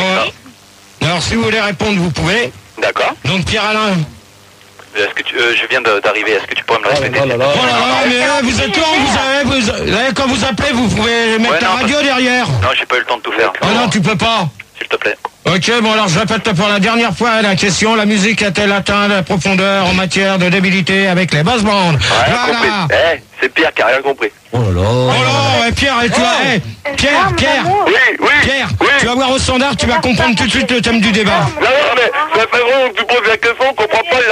Bon. Alors, si vous voulez répondre, vous pouvez. D'accord. Donc, Pierre-Alain. Est-ce que tu, euh, je viens de- d'arriver, est-ce que tu pourrais me le répéter? Oh là là, mais euh, vous êtes quand vous avez, vous, euh, quand vous appelez, vous pouvez mettre Ouais, la non, radio derrière. Non, j'ai pas eu le temps de tout faire. Oh non, tu peux pas. S'il te plaît. Ok, bon alors je répète pour la dernière fois la question, la musique a-t-elle atteint la profondeur en matière de débilité avec les boss bands? Rien compris. Voilà. Eh, c'est Pierre qui a rien compris. Oh là là. Oh là, ouais, Pierre, et toi, hey, Pierre, mon Pierre, amour. Oui, oui. Pierre, Oui. tu vas voir au standard, tu vas comprendre tout de suite le thème du débat. Non, non, mais ça fait vraiment que tu poses la question, on comprend pas, il n'arrive pas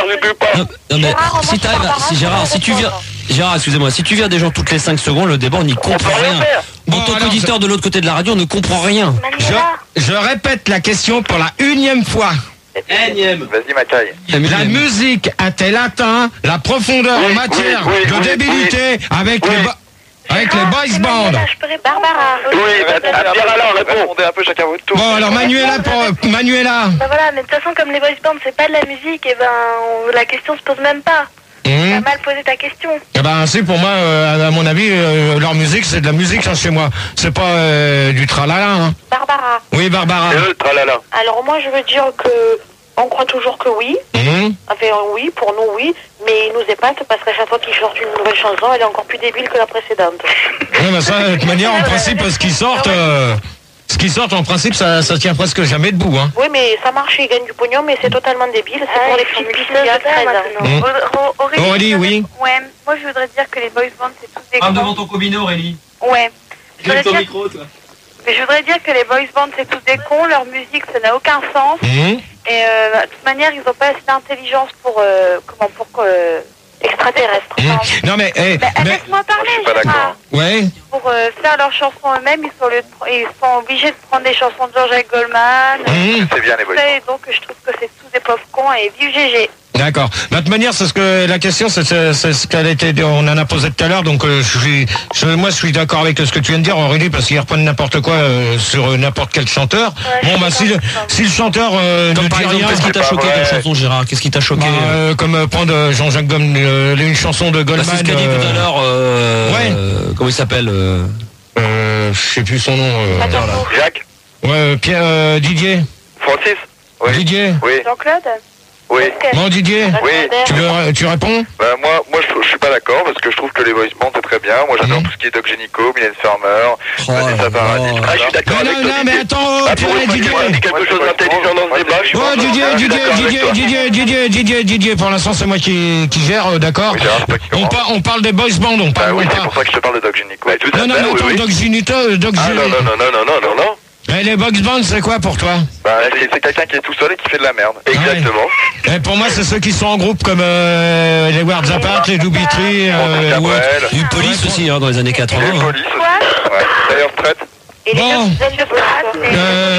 pas. Non, non, mais Gérard, si moi, t'arrives, je à- suis si Gérard, si tu viens, Gérard, excusez-moi, si tu viens des gens toutes les cinq secondes, le débat on n'y comprend peut rien rien. faire. En Bon, tant alors, qu'auditeur de l'autre côté de la radio, on ne comprend rien. Manuela. Je, je répète la question pour la unième fois. Énième. Vas-y, Macaille. La musique a-t-elle atteint la profondeur Oui, en matière oui, oui, de oui, débilité avec oui. les bo- avec les Gérard, boys c'est bands? Manuela, je peux répondre. Barbara. Oui, bah, à Pierre Alain, réponds. Répondez un peu chacun votre tour. Bon alors Manuela pour Manuela. Bah voilà, mais de toute façon, comme les boys bands, c'est pas de la musique, et ben, on- la question se pose même pas. T'as Hum. mal posé ta question. Eh ben c'est pour moi, euh, à mon avis, euh, leur musique c'est de la musique hein, chez moi. C'est pas euh, du tralala. Hein. Barbara. Oui Barbara. C'est eux, tralala. Alors moi je veux dire que on croit toujours que oui, Hum. enfin oui, pour nous oui, mais il nous épate parce qu'à chaque fois qu'il sort une nouvelle chanson, elle est encore plus débile que la précédente. Ouais, bah ça, de toute manière, en principe, ce qui sortent, euh, ce qui sortent, en principe, ça, ça tient presque jamais debout. Hein. Oui mais ça marche, ils gagnent du pognon, mais c'est totalement débile, c'est pour les petites filles il y a treize ans. Mmh. Aurélie, Aurélie, oui. Ouais, moi je voudrais dire que les boys bands, c'est tous des Parle cons. devant ton combiné, Aurélie. Ouais. Je voudrais Lève ton dire- micro, toi. Mais je voudrais dire que les boys bands, c'est tous des cons, leur musique, ça n'a aucun sens. Hum. Et euh, de toute manière, ils n'ont pas assez d'intelligence pour, euh, comment, pour euh, extraterrestres. Hum. Enfin, Non mais, eh, bah, mais, laisse-moi parler, je suis pas Gérard. d'accord. ouais. Pour euh, faire leurs chansons eux-mêmes, ils sont, le, ils sont obligés de prendre des chansons de Jean-Jacques Goldman. Hum. C'est bien les boys. Et donc, je trouve que c'est tous des pauvres cons et vive G G. D'accord. De toute manière, c'est ce que la question, c'est c'est- c'est ce qu'elle était, on en a posé tout à l'heure. Donc, euh, je suis, je, moi, je suis d'accord avec ce que tu viens de dire, Aurélie, parce qu'ils reprennent n'importe quoi euh, sur euh, n'importe quel chanteur. Ouais, Bon, bah, je si suis le, d'accord. si le chanteur euh, ne Comme par dit exemple, rien, qu'est-ce qui t'a c'est pas choqué vrai. dans la chanson, Gérard? Qu'est-ce qui t'a choqué? bah, euh, comme euh, prendre euh, Jean-Jacques Goldman, euh, une chanson de Bah, Goldman. c'est ce qu'a dit euh, tout à l'heure. Euh, Ouais. euh, comment il s'appelle euh, euh, je sais plus son nom. euh, Attends, Jacques. ouais, euh, Pierre, euh, Didier. Francis. Oui. Didier. Oui. Jean-Claude Oui. Ok. Bon, Didier. Oui. Tu, veux- tu réponds? Bah, moi, moi, je, je suis pas d'accord parce que je trouve que les boys bands c'est très bien. Moi, j'adore Mhm. tout ce qui est Doc Gynéco, Mylène Farmer, Oh là Vanessa Paradis. là. tout ça. Ah, je suis d'accord Non, avec non, toi. non, mais Didier. attends, oh, Ah, Pierre pour et une fois Didier. qu'il dit quelque chose d'intelligent dans ce débat, je suis Oh, pas Didier, je suis Didier, d'accord avec Didier, toi. Didier, Didier, Didier, Didier, pour l'instant c'est moi qui, qui gère, euh, d'accord. Oui, Gérard, c'est toi qui on, commence. par- on parle des boys bands, on Bah parle. oui, on c'est parle- pour ça que je te parle de Doc Gynéco. Mais tout à Non, non, fait, mais oui, attends, oui. Doc Ginito, euh, Doc Ah Gin- non, non, non, non, non, non, non, non. Eh, les boys bands, c'est quoi pour toi? Bah, c'est c'est quelqu'un qui est tout seul et qui fait de la merde. Exactement. Eh, pour moi, c'est ceux qui sont en groupe comme euh, les Ward Zapat, les Doobie-Tree, euh, Gabriel. ou autres. Il y a eu Police aussi hein, dans les années Les quatre-vingts. hein. polices aussi. Ouais. D'ailleurs, retraite. Et les Bon. deux zone de bloc. Euh,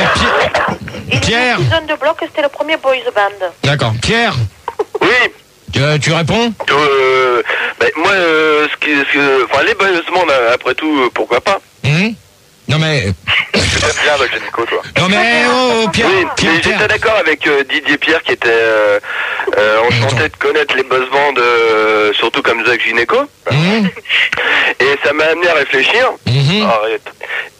Et les Pierre. deux zone de bloc, c'était le premier boys band. D'accord. Pierre, Oui. tu, euh, tu réponds? Euh, ben, moi, euh, ce qui, ce que- enfin, les boys bands, après tout, euh, pourquoi pas? Hum Non mais, J'aime bien Doc Gynéco, toi. non mais, oh, oh, Pierre, Oui, Pierre, mais Pierre. j'étais d'accord avec euh, Didier Pierre qui était euh, euh, enchanté de connaître les boss bands, euh, surtout comme Doc Gynéco. Hum, Et ça m'a amené à réfléchir. mhm. Arrête. Et,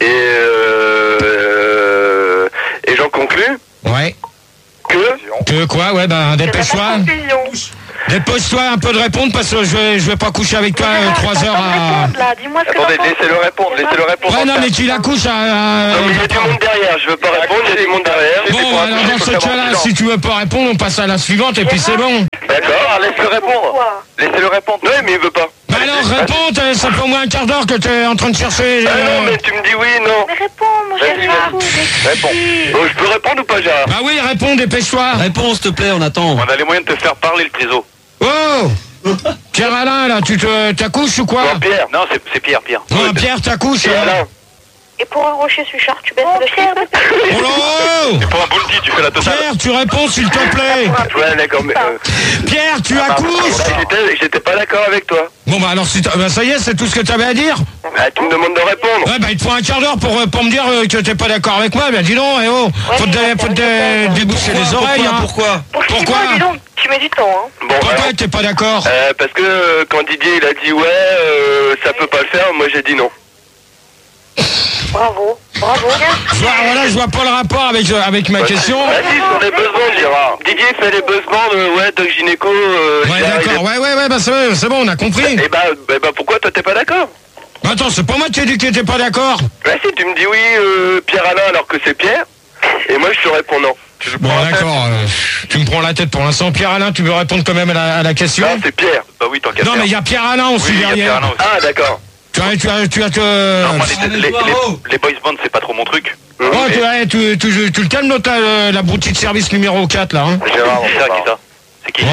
euh, et j'en conclus Ouais. que... Que quoi? Ouais, bah, dépêche-toi. Conclusion. Dépose-toi un peu de répondre parce que je vais, je vais pas coucher avec toi euh, trois heures à... Répondre, là. Dis-moi ce que Attendez, t'en penses. laissez-le répondre, laissez-le répondre. Ouais, non, mais tu la couches à... à- Non, mais il y a du monde derrière, je veux pas répondre, il y a du monde derrière. Bon, alors dans ce cas-là, si tu veux pas répondre, on passe à la suivante et puis c'est bon. D'accord, laisse-le répondre. Quoi? Laissez-le répondre. Oui, mais il veut pas. Bah alors réponds, t'as- ça fait au moins un quart d'heure que t'es en train de chercher... Ah euh, non, mais tu me dis oui, non. Mais réponds, mon Vas-y, Gérard. vas-y. Réponds. Bon, je peux répondre ou pas, Gérard? Bah oui, réponds, dépêche-toi. Réponds, s'il te plaît, on attend. On a les moyens de te faire parler, le triso. Oh Pierre Alain, là, tu te t'accouches ou quoi? Non, Pierre. Non, c'est c'est Pierre, Pierre. Non, Pierre, t'accouches. Pierre, euh. là. Et pour un rocher Suchard, tu baisses Oh, le Pierre, slip. Oh là Pour un boulety, tu fais la totale. Pierre, tu réponds s'il te plaît. Ouais, d'accord, mais... euh, Pierre, tu ah, accouches. j'étais- J'étais pas d'accord avec toi. Bon bah alors si t'as- bah, ça y est, c'est tout ce que t'avais à dire. Bah, tu me demandes de répondre. Ouais bah il te faut un quart d'heure pour, euh, pour me dire euh, que t'es pas d'accord avec moi. Ben dis donc, eh oh, faut te, mais faut te attends, dé- déboucher les oreilles. hein. Pourquoi? Pour six Pourquoi mois, dis donc, tu mets du temps, hein. Bon, alors, Pourquoi t'es pas d'accord? euh, parce que euh, quand Didier il a dit ouais, euh, ça peut pas le faire, moi j'ai dit non. Bravo, bravo. Je vois- Voilà, je vois pas le rapport avec, euh, avec ma question. Vas-y, sur les besoins, Gérard. Didier fait les besoins, euh, ouais, Doc Gynéco. Euh, Ouais Gérard, il d'accord, ouais ouais ouais bah c'est bon, c'est bon, on a compris. est- Et bah, bah, bah, pourquoi toi t'es pas d'accord? Attends, c'est pas moi qui ai dit que t'étais pas d'accord. Bah si, tu me dis oui, euh, Pierre Alain alors que c'est Pierre, et moi je te réponds non. Tu Bon prends la tête. d'accord, euh, tu me prends la tête pour l'instant. Pierre Alain, tu veux répondre quand même à la, à la question? Non, c'est Pierre. Bah oui, tant qu'à Non faire. mais il y a Pierre Alain aussi Oui, il y a derrière. Pierre Alain aussi. Ah d'accord. Tu as, tu as, tu as que... Non, moi, les, les, les, Bravo. les boys bands c'est pas trop mon truc. Oh, tu, ouais, tu, tu, tu le calmes, l'autre, là, la broutille de service numéro quatre, là. Hein. Gérard, on sait qui ça. C'est qui? Ouais.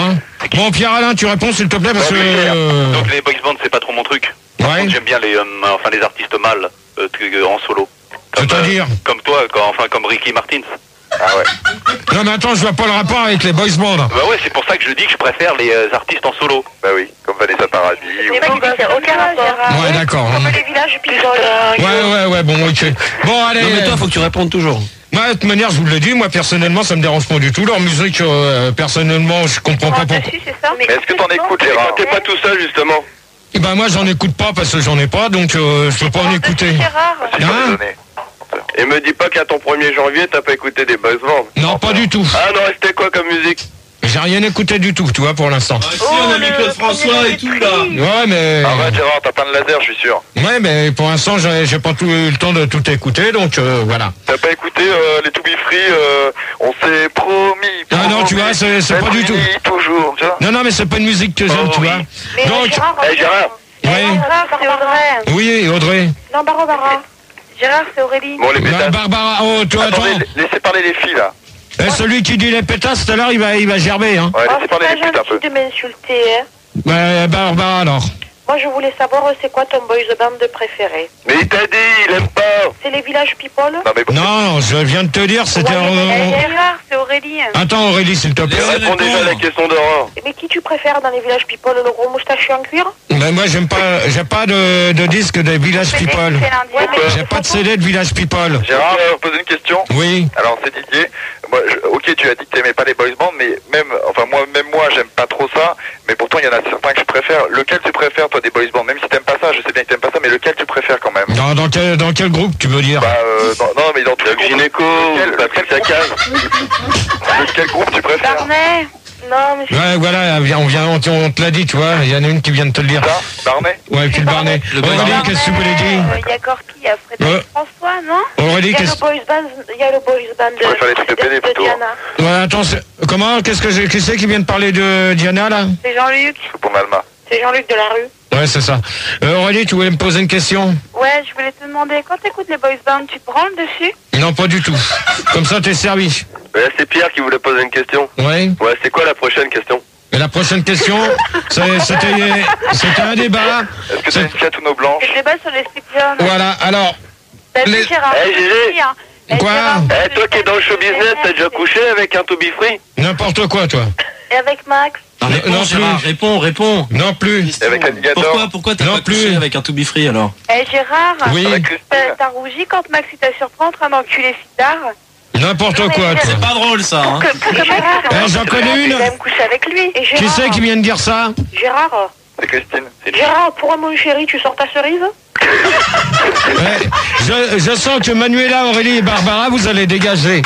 Bon, Pierre-Alain, tu réponds s'il te plaît, parce que... Euh... Donc les boys bands, c'est pas trop mon truc. Ouais. J'aime bien les, euh, enfin, les artistes mâles euh, en solo. C'est-à-dire euh, Comme toi, quand, enfin comme Ricky Martin. Ah ouais. Non mais attends, je vois pas le rapport avec les boys bands. Bah ouais, c'est pour ça que je dis que je préfère les euh, artistes en solo. Bah oui, comme Vanessa Paradis. C'est pas qu'il y a aucun rapport. Ouais, d'accord. Comme les villages People. Ouais, ouais, ouais, bon, ok. Bon, allez. Non mais toi, faut que tu répondes toujours. Moi, de toute manière, je vous le dis, moi, personnellement, ça me dérange pas du tout. Leur musique, euh, personnellement, je comprends pas pourquoi. C'est ça. Mais est-ce que t'en écoutes, Gérard? T'es pas tout seul, justement. Eh ben, moi, j'en écoute pas parce que j'en ai pas, donc euh, je peux pas en écouter. Hein? Et me dis pas qu'à ton premier janvier, t'as pas écouté des boys bands. Non, pas du tout. Ah non, c'était quoi comme musique? J'ai rien écouté du tout, tu vois, pour l'instant. Ah, si, on a mis Claude François et tout, là. Ouais, mais... Ah ouais, Gérard, t'as plein de laser, je suis sûr. Ouais, mais pour l'instant, j'ai j'ai pas tout, eu le temps de tout écouter, donc euh, voilà. T'as pas écouté euh, les To Be Free, euh, on s'est promis, promis. Ah non, tu vois, c'est c'est pas du tout. Toujours, tu vois. Non, non, mais c'est pas une musique que j'aime, Oh, tu oui. vois. Mais Donc, Gérard, Eh, Gérard. oui, c'est Audrey. oui, Audrey. Non, Barbara. Gérard, c'est Aurélie. Bon, les Bah, pétasses. Barbara, oh, toi, attends. Attendez, laissez parler les filles, là. Eh, celui qui dit les pétasses, tout à l'heure, il va, il va gerber, hein. Ouais, Oh, laissez c'est parler pas les putes un peu. gentil de m'insulter, hein. Bah, Barbara, alors. Moi, je voulais savoir, c'est quoi ton boys band préféré? Mais il t'a dit, il aime pas. C'est les Village People? Non, mais bon. Non, je viens de te dire, c'était... Ouais, mais- euh, Gérard, c'est Aurélie. Attends, Aurélie, s'il te plaît. Réponds déjà à la question d'Aurore. Mais qui tu préfères dans les Village People? Le gros moustachu en cuir? Ben, moi, j'aime pas, j'ai pas de, de disque de Village People. Ouais, mais J'ai pas de C D de Village People. Gérard, je vais poser une question. Oui. Alors, c'est Didier. Moi, je- ok, tu as dit que t'aimais pas les boys bands, mais même, enfin, moi, même moi, j'aime pas trop ça. Mais pourtant, il y en a certains que je préfère. Lequel tu préfères, toi, des boys bands? Même si t'aimes pas ça, je sais bien que t'aimes pas ça, mais lequel tu préfères quand même? Dans, dans, quel, dans quel groupe, tu veux dire? Bah, euh, dans- non, mais dans tout le gynéco, Patrick Sacaz. Quel groupe tu préfères? Barnet. Non, mais Ouais, voilà, viens, on, vient, on, te- on te l'a dit, tu vois. Il y en a une qui vient de te le dire. Ça, Barnet? Ouais, puis le Barnet. Aurélie, qu'est-ce que tu voulais dire? Il y a Gorky, il y a Frédéric Ouais. François, non? Aurélie, il y a qu'est-ce le boys band, il y a le boys band de, Ouais, fallait tout de, péter, de plutôt. Diana. Ouais, attends, c'est- comment? Qu'est-ce que j'ai, qui c'est qui vient de parler de Diana, là? C'est Jean-Luc. C'est pour Malma. C'est Jean-Luc de la rue. Ouais, c'est ça. Euh, Aurélie, tu voulais me poser une question? Ouais, je voulais te demander, quand t'écoutes les boys bands, tu te branles dessus? Non, pas du tout. Comme ça, t'es servi. Ouais, c'est Pierre qui voulait poser une question. Ouais. Ouais, c'est quoi la prochaine question? Et la prochaine question, c'est- c'était c'était un débat. Est-ce que t'as une fiat ou nos blanches? C'est le débat sur les spéciales. Voilà, alors, T'as vu, les- Gérard? Eh, Gégé. Hein. Eh, Quoi? Gérard, Eh, toi qui es dans le show business, t'as déjà couché avec un To Be Free? n'importe quoi, toi. Et avec Max? Ah, réponds, non Gérard, plus. réponds, réponds. Non plus. Et avec Alligator? Pourquoi, pourquoi t'as Non pas plus. couché avec un To Be Free alors? Eh, Gérard, Oui, Avec Christine? t'as t'as rougi quand Max il t'a surpris en train d'enculer Sidar? n'importe quoi, toi. C'est pas drôle ça, hein? Que, pour que Max, Eh, j'en connais une. il aime coucher avec lui. Et Qui Gérard, c'est qui vient de dire ça? Gérard? C'est Christine. C'est Gérard, pour mon chéri, tu sors ta cerise? Ouais, je, je sens que Manuela, Aurélie et Barbara, vous allez dégager.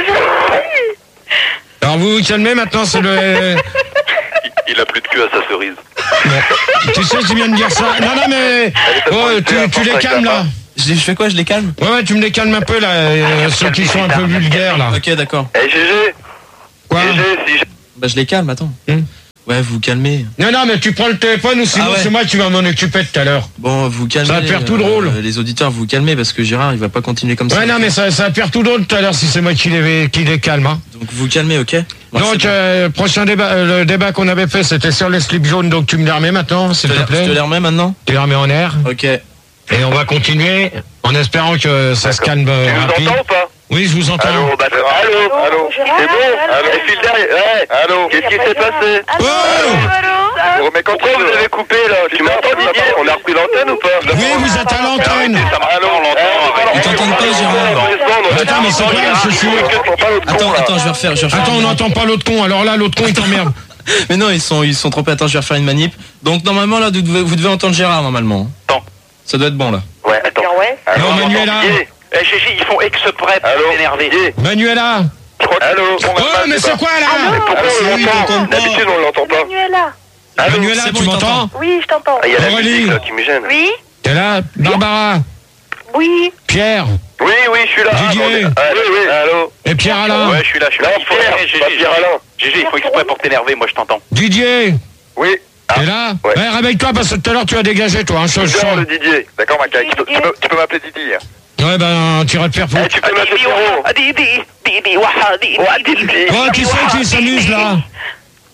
Alors vous vous calmez maintenant, c'est le... Il a plus de queue à sa cerise. Bon. Tu sais qui vient de dire ça? Non, non, mais... Oh, tu, tu les calmes, là. Je, les- je fais quoi, je les calme? Ouais, ouais, tu me les calmes un peu, là, euh, ceux qui sont un peu vulgaires, là. Ok, d'accord. Eh, Gégé, Quoi? Gégé, si j'ai... Bah je les calme, attends. Hmm. Ouais, vous calmez. Non, non, mais tu prends le téléphone ou sinon Ah ouais. c'est moi qui va m'en occuper tout à l'heure. Bon, vous calmez. Ça va faire tout euh, drôle. Les auditeurs, vous calmez parce que Gérard, il va pas continuer comme ça. Ouais, non, mais ça, ça va faire tout drôle tout à l'heure si c'est moi qui les, qui les calme, hein. Donc vous calmez, ok? Moi, Donc, c'est bon. euh, prochain débat, euh, le débat qu'on avait fait, c'était sur les slips jaunes, donc tu me les remets maintenant, s'il Je te te les- je te plaît. les remets maintenant? Tu les remets en air. Ok. Et on va continuer en espérant que ça se calme euh, Tu nous rapide. entends ou pas? Oui, je vous entends. Allô, bah, allô, allô, c'est Gérard, bon? Allô, et file derrière, ouais, allô, qu'est-ce qui s'est passé? Oh Oh, mais quand vous avez coupé là, tu m'entends Didier? On a repris l'antenne ou pas? Oui, vous êtes à l'antenne. Allô, Ils t'entendent pas, Gérard. Attends, mais c'est quoi ce sourd? Attends, attends, je vais refaire, je vais refaire. Attends, on n'entend pas l'autre con, alors là, l'autre con, il t'emmerde. Mais non, ils sont, ils sont trompés. Attends, je vais refaire une manip. Donc normalement là, vous devez, vous devez entendre Gérard normalement. Attends. Ça doit être bon là. Ouais, attends. Ouais. Non, Manuela. Eh, Gégé, ils font exprès pour Allô, m'énerver. Manuela. Allô, Oh, mais c'est quoi là? Pourquoi on Oui, l'entend? on t'entend pas. D'habitude on l'entend pas. Manuela. Allô, Manuela, c'est bon, tu il m'entends? Oui, je t'entends. Ah, il y a la Aurélie. musique là qui me gêne. Oui? T'es là? Barbara. Oui. Pierre. Oui, oui, je suis là. Didier. Ah, oui, oui. Allô. Et Pierre Alain. Ouais, je suis là, je suis là. Non, Il faut Pierre, Eh, Gégé, pas Pierre Alain. Gégé, il faut exprès pour t'énerver, moi je t'entends. Didier. Oui. T'es là? Ouais. Ouais, réveille-toi parce que tout à l'heure tu as dégagé toi, hein, je, je Jean sens. le Didier. D'accord, ma caille. Tu peux, tu peux, tu peux m'appeler Didier. Ouais, ben, tu iras te faire foutre. Eh, tu peux m'appeler Pierrot. Didi, Didi, waha, Didi, Ouais, Didi. Oh, qui c'est qui s'amuse là?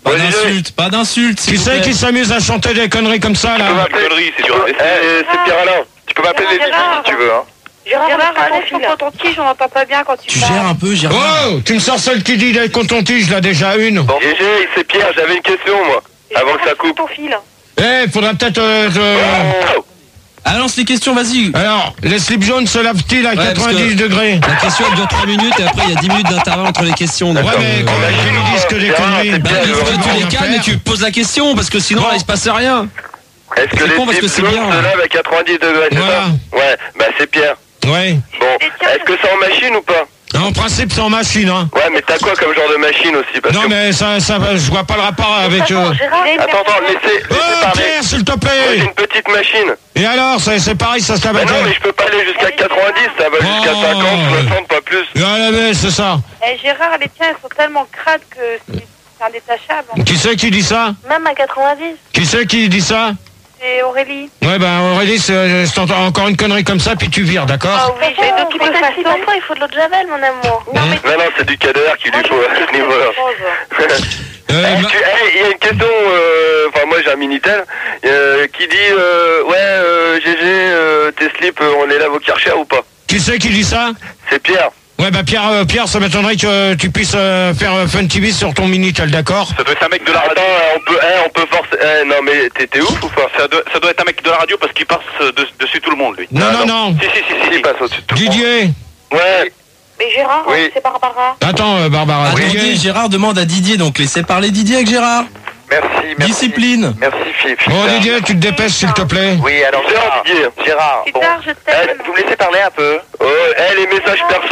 Pas d'insultes, pas d'insultes. Qui c'est qui s'amuse à chanter des conneries comme ça, là? Conneries, c'est dur. C'est Pierre Alain. Tu peux m'appeler Lévi si tu veux, hein. Gérard, allez sur ton tige, on n'entend pas bien quand tu Tu parles. gères un peu, Gérard. Oh, tu me sors celle qui dit d'être contre ton tige, là, déjà une. Bon, G G, c'est Pierre, j'avais une question, moi, avant que ça coupe. ton fil. Eh, faudra peut-être... Euh, Oh. Ah, lance les questions, vas-y. Alors, les slips jaunes se lavent-ils à Ouais, quatre-vingt-dix parce que degrés? La question elle dure trois minutes et après il y a dix minutes d'intervalle entre les questions. Ouais, donc, mais euh, quand même, ils nous disent que des conneries. bah, il faut que tu les calmes et tu poses la question parce que sinon Bon. là, il se passe rien. Est-ce que C'est les con parce que slips c'est bien, jaunes se hein. lavent à quatre-vingt-dix degrés, c'est Voilà. ça? Ouais, bah c'est Pierre. Ouais. Bon, est-ce que c'est en machine ou pas? En principe, c'est en machine, hein. Ouais, mais t'as quoi comme genre de machine aussi? Parce Non, que... mais ça, ça, je vois pas le rapport avec... Euh... Attends, attends, laissez, laissez Oh, parler. Pierre, s'il te Moi, j'ai plaît. une petite machine. Et alors, c'est c'est pareil, ça se lave Mais à non, mais quel- je peux pas aller jusqu'à quatre-vingt-dix, ça va jusqu'à Oh. cinquante, soixante, pas plus. Ah, la baisse, c'est ça. Eh, Gérard, les tiens, elles sont tellement crades que c'est c'est indétachable. Qui c'est qui dit ça? Même à quatre-vingt-dix, Qui c'est qui dit ça? c'est Aurélie. Ouais, ben Aurélie, c'est je t'entends encore une connerie comme ça, puis tu vires, d'accord? oui, j'ai de toutes les façons. Il faut de l'eau de Javel, mon amour. Non, mais Non, non, c'est du Kader qui lui faut à ce niveau-là. Euh, Eh, bah- tu- eh, il y a une question, euh, enfin moi j'ai un Minitel, euh, qui dit, euh, ouais, euh, G G, euh, tes slips, euh, on les lave au Karcher ou pas? Qui c'est qui dit ça? C'est Pierre. Ouais, bah Pierre, euh, Pierre, ça m'étonnerait que euh, tu puisses euh, faire euh, Fun T V sur ton Minitel, d'accord? Ça doit être un mec de la Attends, radio. euh, on peut, eh, on peut forcer, eh, non mais t'es t'es ouf ou pas? Ça doit, ça doit être un mec de la radio parce qu'il passe euh, de- dessus tout le monde, lui. Non, Ah, non, non. Si, si, si, si. Si, il passe au-dessus de tout le monde. Didier. Ouais, mais Gérard, Oui. c'est Barbara. Attends, euh, Barbara. Attendez, Didier. Gérard demande à Didier, donc laissez parler Didier avec Gérard. Merci, merci. Discipline. Merci, Philippe. Bon, Didier, tu te dépêches, s'il te plaît. Oui, alors Gérard, Gérard. Didier. Gérard, bon. Gérard, je Eh, t'aime. vous me laissez parler un peu? Oh, eh, les messages perso.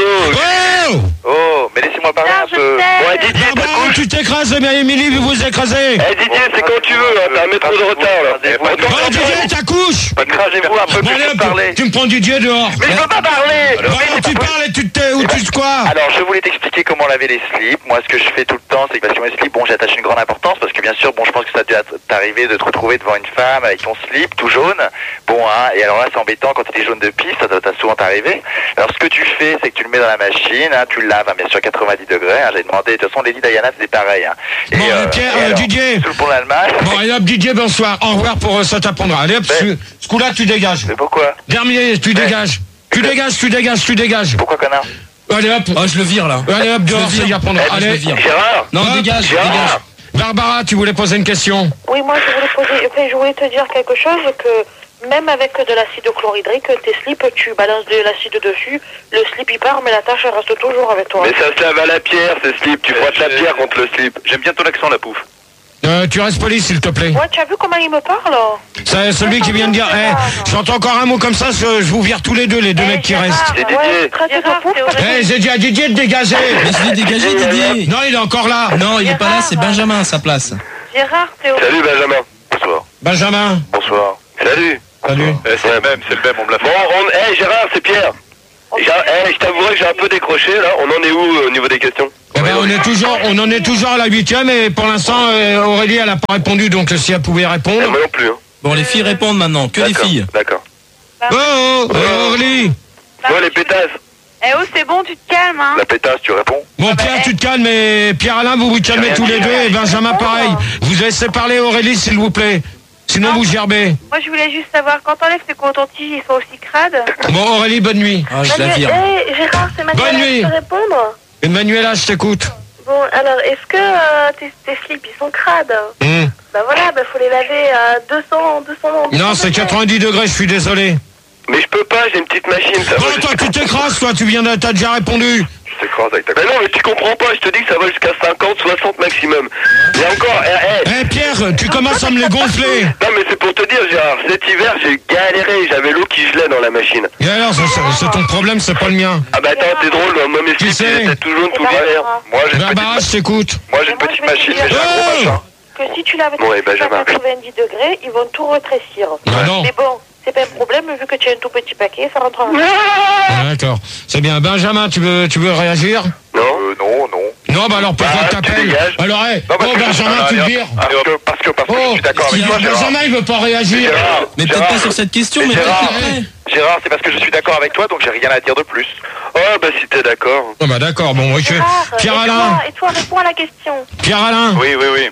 Oh Oh, mais laissez-moi parler Gérard, un je peu. Ouais, t'aime. Didier, ta Barbara, couche. tu t'écrases, eh bien, Émilie, vous vous écrasez. Eh, Didier, c'est quand tu veux, hein, t'as un métro de retard, là. Eh, Bon, attends, Oh, Didier, ta couche. Cragez-vous un peu, Bon, que allez, je hop, peux parler. tu me prends Didier dehors. Mais je peux pas parler. Bon, alors, tu parles et tu te tais, ou tu te quoi? Alors, je voulais t'expliquer comment laver les slips. Moi, ce que je fais tout le temps, c'est que parce que mes slips, bon, j'attache une grande importance parce que bien sûr, bon, je pense que ça a dû t'arriver de te retrouver devant une femme avec ton slip tout jaune. Bon, hein, et alors là, c'est embêtant quand il est jaune de piste, ça doit t'a souvent t'arriver. Alors, ce que tu fais, c'est que tu le mets dans la machine, hein, tu le laves, hein, bien sûr, quatre-vingt-dix degrés. Hein, j'ai demandé, de toute façon, Lady Diana, c'est pareil. Hein. Et, Bon, euh, Pierre, et euh, alors, Didier. Sous le pont d'Allemagne. Bon, allez hop, Didier, bonsoir. Au revoir pour euh, ça t'apprendra. Allez hop, ce, ce coup-là, tu dégages. Mais pourquoi? Dernier, tu dégages. Tu dégages, tu dégages, tu dégages. Pourquoi, connard? Allez hop. Oh, je le vire là. Allez hop, dehors, Je le ça y vire. apprendra. Eh, je le Allez. vire. Gérard. Non, Hop. dégage, Gérard. dégage. Barbara, tu voulais poser une question? Oui, moi, je voulais, poser, enfin, je voulais te dire quelque chose, que même avec de l'acide chlorhydrique, tes slips, tu balances de l'acide dessus, le slip il part, mais la tache elle reste toujours avec toi. Mais ça se lave à la pierre, ce slip. Tu frottes la pierre contre le slip. J'aime bien ton accent, la pouffe. Euh, tu restes poli, s'il te plaît. Ouais, tu as vu comment il me parle? C'est celui qui vient de dire, eh, j'entends encore un mot comme ça, je, je vous vire tous les deux, les deux Eh, mecs qui Gérard, restent. C'est Didier. ouais, traite de Gérard, pouf, c'est parce que- Eh, j'ai dit à Didier de dégager. Laisse-le dégager, Didier. Non, il est encore là. Non, il est pas là, c'est Benjamin à sa place. Gérard, t'es au... Salut Benjamin. Bonsoir. Benjamin. Bonsoir. Salut. Salut. Eh, c'est le même, c'est le même, on me l'a fait. Bon, on... hey, Gérard, c'est Pierre. Gérard, hey, je t'avouerai que j'ai un peu décroché là. On en est où euh, au niveau des questions? Eh ben, on est toujours, on en est toujours à la huitième et pour l'instant, euh, Aurélie, elle a pas répondu, donc si elle pouvait Eh, répondre. moi non plus. Hein. Bon, les filles répondent maintenant, que les D'accord, filles. D'accord. Oh, oh, oh, Aurélie. Toi les pétasses. Eh oh, c'est bon, tu te calmes, hein. La pétasse, tu réponds? Bon, Pierre, tu te calmes, et Pierre-Alain, vous vous calmez tous les deux, et Benjamin, pareil. Vous laissez parler Aurélie, s'il vous plaît. Sinon, vous gerbez. Moi, je voulais juste savoir, quand t'enlèves tes cotons-tiges, ils sont aussi crades. Bon, Aurélie, bonne nuit. Ah, je la vire. Eh, Gérard, c'est Manuela, Bonne nuit. je peux répondre? Et Manuela, je t'écoute. Bon, alors, est-ce que euh, tes, tes slips, ils sont crades? Hum. Bah voilà, bah faut les laver à deux cents, deux cents... Non, c'est quatre-vingt-dix degrés, je suis désolé. Mais je peux pas, j'ai une petite machine. Ça Bon, va toi, jusqu'à- tu t'écrases, toi, tu viens de, t'as déjà répondu. Tu t'écrases avec ta Mais non, mais tu comprends pas, je te dis que ça va jusqu'à cinquante, soixante maximum. Et encore, eh, eh. Eh, Pierre, tu commences à me les gonfler. Non mais c'est pour te dire Gérard, cet hiver j'ai galéré, j'avais l'eau qui gelait dans la machine. Et alors, ça, ça, c'est ton problème, c'est pas le mien. Ah bah attends, t'es drôle, moi mes Qui slips c'est? ils étaient tout jaunes, tout Eh ben, galère. Moi, j'ai une petite, Barbara, je t'écoute. moi, j'ai une Et moi, petite je vais te machine, dire- mais j'ai un gros Oh machin. Que si tu laves Bon, tes et slips à Benjamin. quatre-vingt-dix degrés, ils vont tout rétrécir. Ah non. Mais bon, c'est pas un problème, vu que tu as un tout petit paquet, ça rentre en... Ah, d'accord. C'est bien. Benjamin, tu veux, tu veux réagir? Non Euh, non, non. Non, bah alors pourquoi Bah, tu tu t'appelles? dégages. Alors, hey, Non, parce oh, que- Benjamin, Ah, tu le allez, vires. Parce que, parce que, parce que je Oh, suis d'accord avec il- toi, Gérard. Benjamin, il veut pas réagir. Gérard, Mais peut-être Gérard, pas sur cette question, Mais mais peut-être Gérard, après. Gérard, c'est parce que je suis d'accord avec toi, donc j'ai rien à dire de plus. Oh bah si t'es d'accord. Oh, bah d'accord, bon, ok. Gérard, Pierre et Alain, toi, et toi, réponds à la question. Pierre Alain, Oui, oui, oui.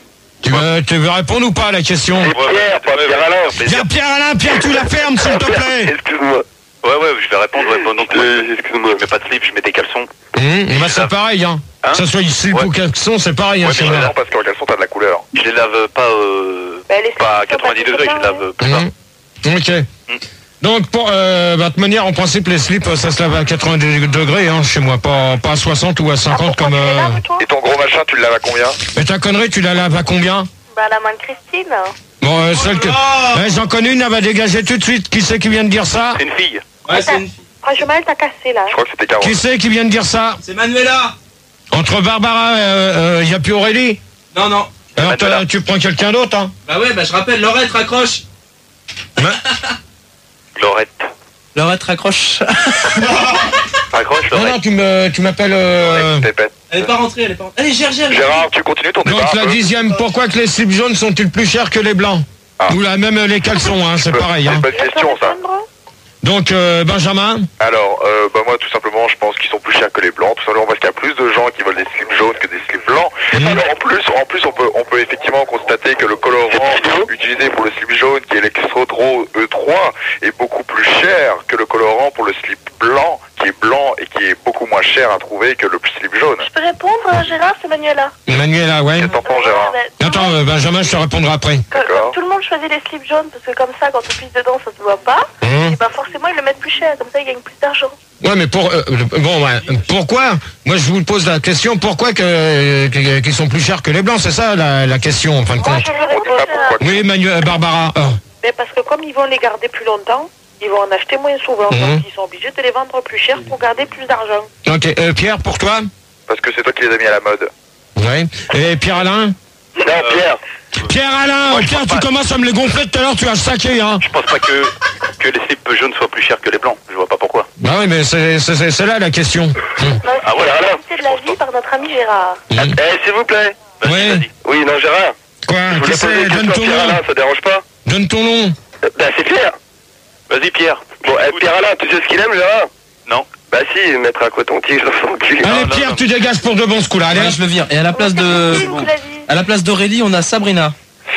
Tu veux, tu veux répondre ou pas à la question? Pierre, pas Pierre Alain. Viens Pierre Alain, Pierre, tu la fermes s'il te plaît. Excuse-moi. Ouais, ouais, je vais répondre. Ouais, donc, Euh, excuse-moi. je mets pas de slip, je mets des caleçons. Mmh, bah c'est pareil, hein. Hein Que ça soit slip Ouais. ou caleçon, c'est pareil, hein, Ouais, chez mais moi. non, parce qu'en caleçon, t'as de la couleur. Je les lave pas, euh, Bah, les pas à slips, quatre-vingt-dix sont pas degrés, je les lave plus tard. Mmh. Ok. Donc, pour, euh, bah, de manière, en principe, les slips, ça se lave à quatre-vingts degrés, hein, chez moi, pas, pas à soixante ou à cinquante comme... Euh... Et ton gros machin, tu le laves à combien? Mais ta connerie, tu la laves à combien? Bah, la main de Christine. Bon, euh, celle que... Ouais, j'en connais une, elle va dégager tout de suite. Qui c'est qui vient de dire ça? C'est une fille. Ouais, c'est une... Franchement, elle t'a cassé, là. Je crois que c'était Caro. Qui c'est qui vient de dire ça? C'est Manuela. Entre Barbara, il euh, euh, y a plus Aurélie? Non, non. Alors, toi, tu prends quelqu'un d'autre, hein? Bah ouais, bah je rappelle, Laurette raccroche. Laurette. Laurette raccroche. Raccroche, Non, Laurette. non, tu me, tu m'appelles... Euh... Pépette. Elle est pas rentrée, elle est pas rentrée. Allez, gère, gère. Gérard, tu continues ton débat Donc, un la peu dixième, pourquoi que les slips jaunes sont-ils plus chers que les blancs? Ah. Ou là, même les caleçons, hein, c'est pareil, C'est hein. une bonne question, ça. Donc, euh, Benjamin? Alors, euh, bah moi, tout simplement, je pense qu'ils sont plus chers que les blancs, tout simplement parce qu'il y a plus de gens qui veulent des slips jaunes que des slips blancs. Mmh. Alors, en plus, en plus, on peut, on peut effectivement constater que le colorant utilisé pour le slip jaune, qui est l'Extro E trois, est beaucoup plus cher que le colorant pour le slip blanc, qui est blanc et qui est beaucoup moins cher à trouver que le slip jaune. Je peux répondre, euh, Gérard, c'est Manuela. Manuela, ouais. Qu'est-ce que t'en penses, Gérard? Bah, tout le Attends, monde- euh, Benjamin, je te répondrai après. que- D'accord. Tout le monde choisit les slips jaunes parce que comme ça, quand on pisse dedans, ça se voit pas. Mmh. Et bah forcément, ils le mettent plus cher. Comme ça, ils gagnent plus d'argent. Ouais, mais pour... euh, bon, ouais, pourquoi? Moi, je vous pose la question, pourquoi que, euh, que- qu'ils sont plus chers que les blancs? C'est ça, la, la question, en fin de Moi, compte. je lui On dit réponds, pas Gérard. pourquoi. Oui, Manuel, Barbara. Ah. Mais parce que comme ils vont les garder plus longtemps, ils vont en acheter moins souvent. Mhm. Donc, ils sont obligés de les vendre plus cher pour garder plus d'argent. Ok, euh, Pierre, pour toi? Parce que c'est toi qui les as mis à la mode. Ouais. Et Pierre-Alain? Non, Pierre. Pierre-Alain, Moi, je Pierre, pense tu pas. commences à me les gonfler tout à l'heure, tu as saqué, hein. Je pense pas que, que les slips jaunes soient plus chers que les blancs. Je vois pas pourquoi. Bah oui, mais c'est c'est- c'est- c'est là la question. Hum. Ah ouais, alors. C'est de la vie par notre ami Gérard. Hum. Eh, s'il vous plaît. Vas-y, Ouais. vas-y. Oui, non, Gérard. Quoi? Je Qui voulais poser c'est? une Donne question ton à Pierre nom. Alain, ça dérange pas? Donne ton nom. Euh, Bah, c'est Pierre. Vas-y, Pierre. Bon, eh, Pierre Alain, tu sais ce qu'il aime, Gérard? Non. Bah si, mettre un coton-tige dans son cul. Allez, non, Pierre, non. tu dégages pour de bons ce coup-là. Allez, Ouais, je le vire. Et à la place de... Christine qui l'a dit. À la place d'Aurélie, on a Sabrina.